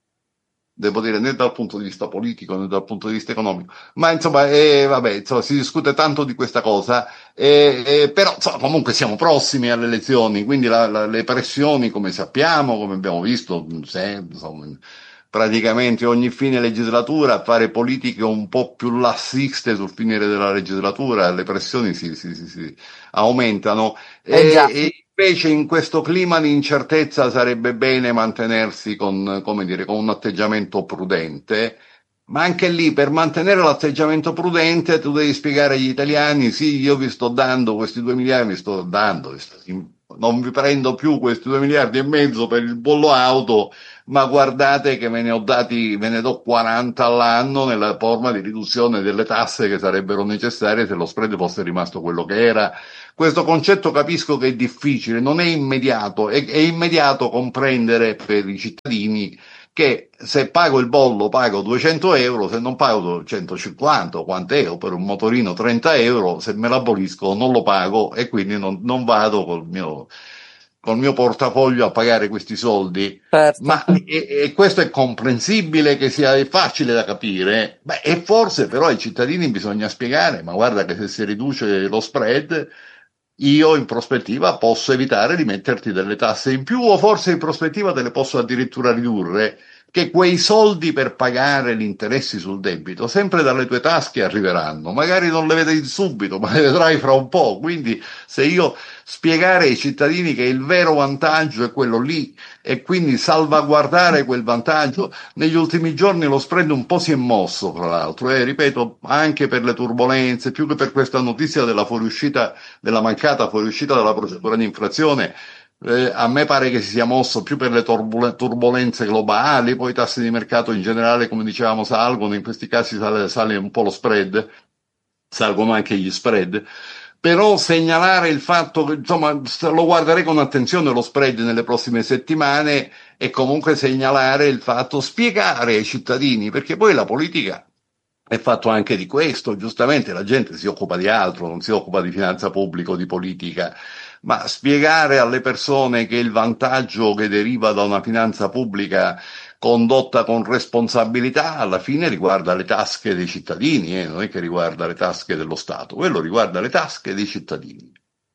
devo dire, né dal punto di vista politico né dal punto di vista economico, ma insomma, eh, vabbè, insomma, si discute tanto di questa cosa, eh, eh, però insomma, comunque siamo prossimi alle elezioni, quindi la, la, le pressioni, come sappiamo, come abbiamo visto, se, insomma, praticamente ogni fine legislatura, a fare politiche un po' più lassiste sul finire della legislatura, le pressioni si, si, si, si aumentano, eh e, e invece in questo clima di incertezza sarebbe bene mantenersi con, come dire, con un atteggiamento prudente, Ma anche lì, per mantenere l'atteggiamento prudente, tu devi spiegare agli italiani: sì, io vi sto dando questi due miliardi, vi sto dando, non vi prendo più questi due miliardi e mezzo per il bollo auto, ma guardate che ve ne ho dati, ve ne do quaranta all'anno nella forma di riduzione delle tasse che sarebbero necessarie se lo spread fosse rimasto quello che era. Questo concetto capisco che è difficile, non è immediato, è, è immediato comprendere per i cittadini che se pago il bollo pago duecento euro, se non pago centocinquanta o quant'è, o per un motorino trenta euro, se me l'abolisco non lo pago e quindi non, non vado col mio, col mio portafoglio a pagare questi soldi. Certo. Ma e, e questo è comprensibile che sia facile da capire? Beh, e forse però ai cittadini bisogna spiegare: ma guarda che se si riduce lo spread, io in prospettiva posso evitare di metterti delle tasse in più, o forse in prospettiva te le posso addirittura ridurre, che quei soldi per pagare gli interessi sul debito sempre dalle tue tasche arriveranno, magari non le vedi subito, ma le vedrai fra un po'. Quindi se io spiegare ai cittadini che il vero vantaggio è quello lì e quindi salvaguardare quel vantaggio, negli ultimi giorni lo spread un po' si è mosso, fra l'altro, e eh, ripeto, anche per le turbolenze, più che per questa notizia della fuoriuscita, della mancata fuoriuscita dalla procedura di infrazione. Eh, a me pare che si sia mosso più per le turbul- turbolenze globali, poi i tassi di mercato in generale, come dicevamo, salgono, in questi casi sale, sale un po' lo spread, salgono anche gli spread. Però segnalare il fatto che, insomma, lo guarderei con attenzione lo spread nelle prossime settimane, e comunque segnalare il fatto, spiegare ai cittadini, perché poi la politica è fatto anche di questo, giustamente la gente si occupa di altro, non si occupa di finanza pubblica o di politica, ma spiegare alle persone che il vantaggio che deriva da una finanza pubblica condotta con responsabilità alla fine riguarda le tasche dei cittadini, eh? Non è che riguarda le tasche dello Stato, quello riguarda le tasche dei cittadini.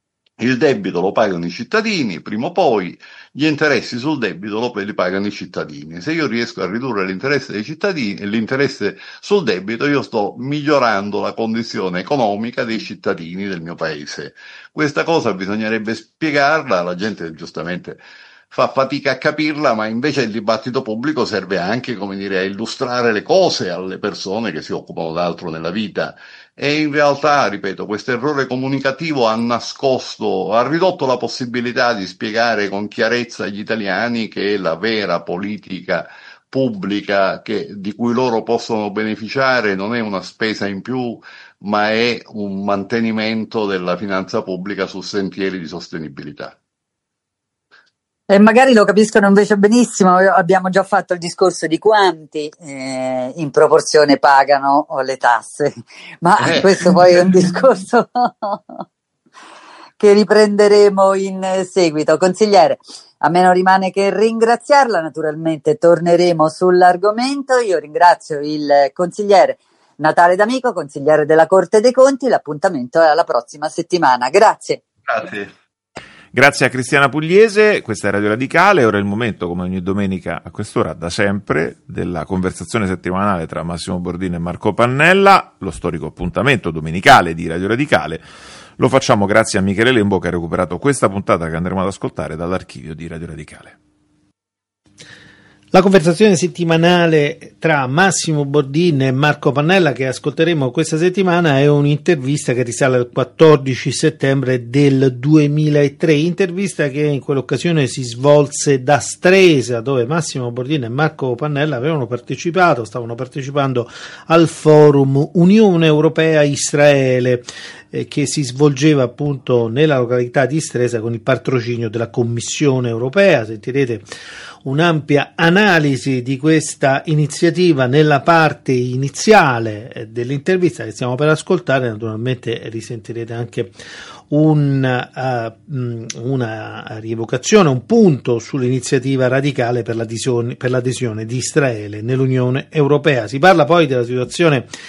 Il debito lo pagano i cittadini, prima o poi gli interessi sul debito lo, li pagano i cittadini. Se io riesco a ridurre l'interesse dei cittadini e l'interesse sul debito, io sto migliorando la condizione economica dei cittadini del mio paese. Questa cosa bisognerebbe spiegarla, la gente giustamente fa fatica a capirla, ma invece il dibattito pubblico serve anche, come dire, a illustrare le cose alle persone che si occupano d'altro nella vita. E in realtà, ripeto, questo errore comunicativo ha nascosto, ha ridotto la possibilità di spiegare con chiarezza agli italiani che la vera politica pubblica che, di cui loro possono beneficiare non è una spesa in più, ma è un mantenimento della finanza pubblica su sentieri di sostenibilità. E magari lo capiscono invece benissimo. Abbiamo già fatto il discorso di quanti eh, in proporzione pagano le tasse, ma eh. questo poi è un discorso che riprenderemo in seguito. Consigliere, a me non rimane che ringraziarla, naturalmente torneremo sull'argomento. Io ringrazio il consigliere Natale D'Amico, consigliere della Corte dei Conti. L'appuntamento è alla prossima settimana. Grazie. Grazie. Grazie a Cristiana Pugliese, questa è Radio Radicale. Ora è il momento, come ogni domenica a quest'ora, da sempre, della conversazione settimanale tra Massimo Bordin e Marco Pannella, lo storico appuntamento domenicale di Radio Radicale. Lo facciamo grazie a Michele Lembo, che ha recuperato questa puntata che andremo ad ascoltare dall'archivio di Radio Radicale. La conversazione settimanale tra Massimo Bordin e Marco Pannella che ascolteremo questa settimana è un'intervista che risale al quattordici settembre del duemilatré, intervista che in quell'occasione si svolse da Stresa, dove Massimo Bordin e Marco Pannella avevano partecipato, stavano partecipando al forum Unione Europea Israele, eh, che si svolgeva appunto nella località di Stresa con il patrocinio della Commissione Europea. Sentirete un'ampia analisi di questa iniziativa nella parte iniziale dell'intervista che stiamo per ascoltare. Naturalmente risentirete anche un, uh, una rievocazione, un punto sull'iniziativa radicale per l'adesione, per l'adesione di Israele nell'Unione Europea. Si parla poi della situazione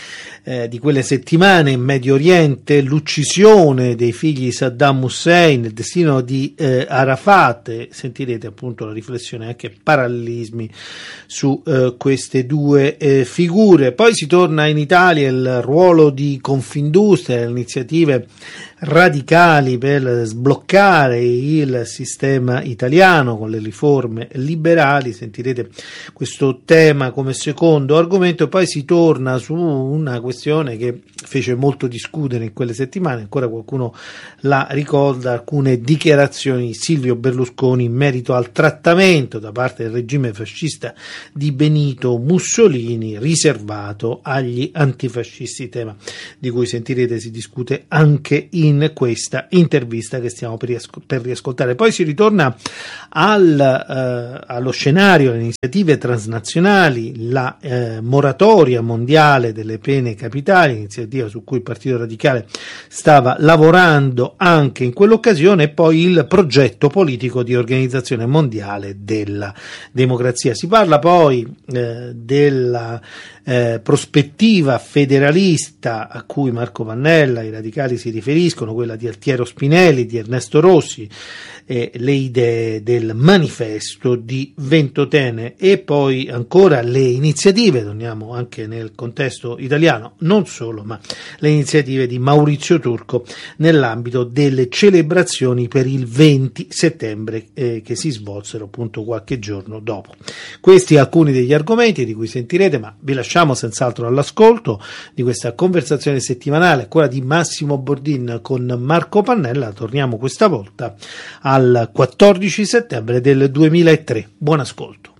eh, di quelle settimane in Medio Oriente, l'uccisione dei figli di Saddam Hussein, il destino di eh, Arafat. Sentirete appunto la riflessione, anche parallelismi su eh, queste due eh, figure. Poi si torna in Italia, il ruolo di Confindustria, le iniziative radicali per sbloccare il sistema italiano con le riforme liberali. Sentirete questo tema come secondo argomento. E poi si torna su una questione che fece molto discutere in quelle settimane, ancora qualcuno la ricorda, alcune dichiarazioni di Silvio Berlusconi in merito al trattamento da parte del regime fascista di Benito Mussolini riservato agli antifascisti, tema di cui sentirete si discute anche in in questa intervista che stiamo per, riasco- per riascoltare. Poi si ritorna al, eh, allo scenario, alle iniziative transnazionali, la eh, moratoria mondiale delle pene capitali, iniziativa su cui il Partito Radicale stava lavorando anche in quell'occasione, e poi il progetto politico di organizzazione mondiale della democrazia. Si parla poi eh, della Eh, prospettiva federalista a cui Marco Pannella, i radicali si riferiscono, quella di Altiero Spinelli, di Ernesto Rossi, eh, le idee del manifesto di Ventotene, e poi ancora le iniziative, torniamo anche nel contesto italiano, non solo, ma le iniziative di Maurizio Turco nell'ambito delle celebrazioni per il venti settembre eh, che si svolsero appunto qualche giorno dopo. Questi alcuni degli argomenti di cui sentirete, ma vi lasciamo senz'altro all'ascolto di questa conversazione settimanale, quella di Massimo Bordin con Marco Pannella. Torniamo questa volta al quattordici settembre del duemilatré. Buon ascolto.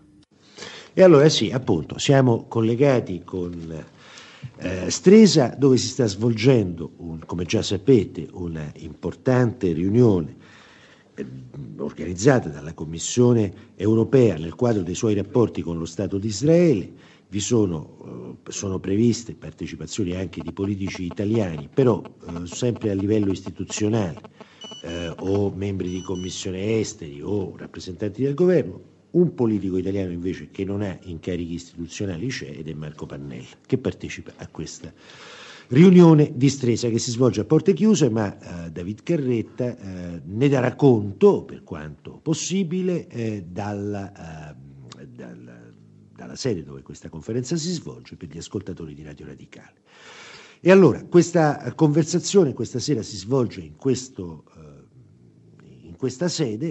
E allora sì, appunto, siamo collegati con eh, Stresa, dove si sta svolgendo, un, come già sapete, una importante riunione eh, organizzata dalla Commissione europea nel quadro dei suoi rapporti con lo Stato di Israele. Vi sono, eh, sono previste partecipazioni anche di politici italiani, però eh, sempre a livello istituzionale, eh, o membri di commissione esteri o rappresentanti del governo. Un politico italiano invece che non ha incarichi istituzionali c'è, ed è Marco Pannella, che partecipa a questa riunione di Stresa che si svolge a porte chiuse, ma eh, David Carretta eh, ne darà conto, per quanto possibile, eh, dalla, eh, dalla dalla sede dove questa conferenza si svolge, per gli ascoltatori di Radio Radicale. E allora, questa conversazione questa sera si svolge in, questo, eh, in questa sede,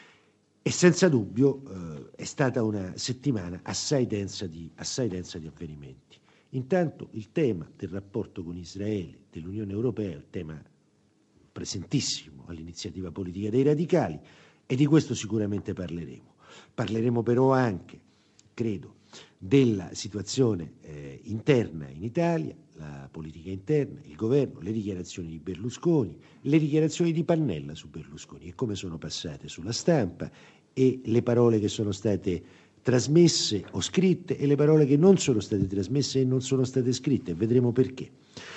e senza dubbio eh, è stata una settimana assai densa, di, assai densa di avvenimenti. Intanto il tema del rapporto con Israele dell'Unione Europea è un tema presentissimo all'iniziativa politica dei radicali, e di questo sicuramente parleremo. Parleremo però anche, credo, della situazione eh, interna in Italia, la politica interna, il governo, le dichiarazioni di Berlusconi, le dichiarazioni di Pannella su Berlusconi e come sono passate sulla stampa, e le parole che sono state trasmesse o scritte e le parole che non sono state trasmesse e non sono state scritte, e vedremo perché.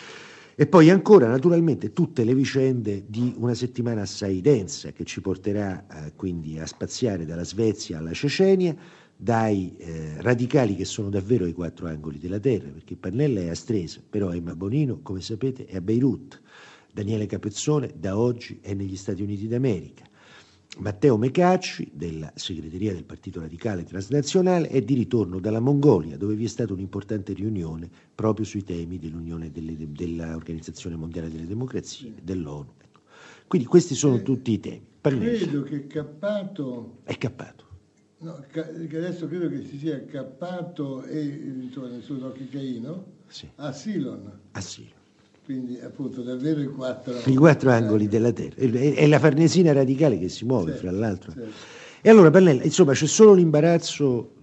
E poi ancora naturalmente tutte le vicende di una settimana assai densa che ci porterà eh, quindi a spaziare dalla Svezia alla Cecenia, dai eh, radicali che sono davvero ai quattro angoli della terra, perché Pannella è a Stresa, però Emma Bonino, come sapete, è a Beirut, Daniele Capezzone da oggi è negli Stati Uniti d'America, Matteo Mecacci della segreteria del Partito Radicale Transnazionale è di ritorno dalla Mongolia, dove vi è stata un'importante riunione proprio sui temi dell'Unione delle, dell'Organizzazione Mondiale delle Democrazie, dell'ONU. Ecco. Quindi questi sono eh, tutti i temi. Pannella. Credo che Cappato è Cappato. No, che adesso credo che si sia Cappato e insomma, nel suo Caino sì. a Silon. A Silon. Quindi appunto davvero i quattro, I quattro angoli della terra. È la Farnesina radicale che si muove, certo, fra l'altro. Certo. E allora Pannella, insomma, c'è solo l'imbarazzo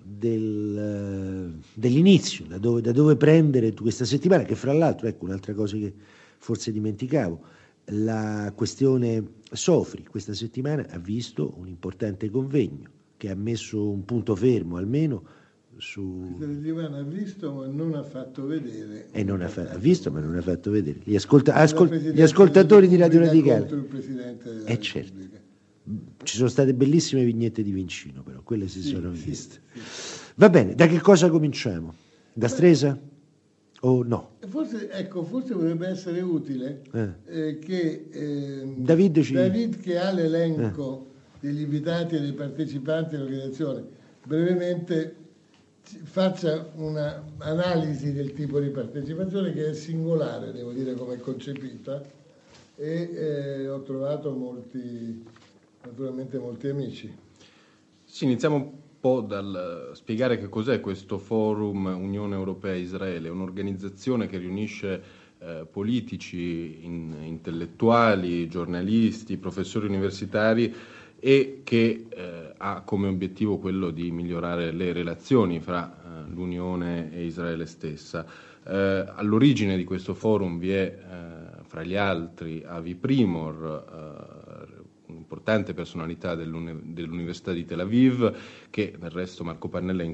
del, dell'inizio, da dove, da dove prendere questa settimana, che fra l'altro, ecco un'altra cosa che forse dimenticavo, la questione Sofri questa settimana ha visto un importante convegno che ha messo un punto fermo almeno su... Questa settimana ha visto ma non ha fatto vedere. E non ha, fa... ha visto ma non ha fatto vedere. Gli, ascolta... Ascol... Gli ascoltatori di Radio Radicale. Contro il Presidente della eh certo. Ci sono state bellissime vignette di Vincino, però quelle si sì, sono viste. Sì, sì. Va bene, da che cosa cominciamo? Da Stresa? o no? Forse, ecco, forse potrebbe essere utile Eh. eh, che eh, David ci- David, che ha l'elenco degli invitati e dei partecipanti all'organizzazione, brevemente ci- faccia un'analisi del tipo di partecipazione, che è singolare, devo dire, come è concepita, e eh, ho trovato molti, naturalmente molti amici. Sì, iniziamo un po' dal spiegare che cos'è questo Forum Unione Europea-Israele, un'organizzazione che riunisce eh, politici, in, intellettuali, giornalisti, professori universitari e che eh, ha come obiettivo quello di migliorare le relazioni fra eh, l'Unione e Israele stessa. Eh, all'origine di questo forum vi è, eh, fra gli altri, Avi Primor, eh, un'importante personalità dell'uni- dell'Università di Tel Aviv, che del resto Marco Pannella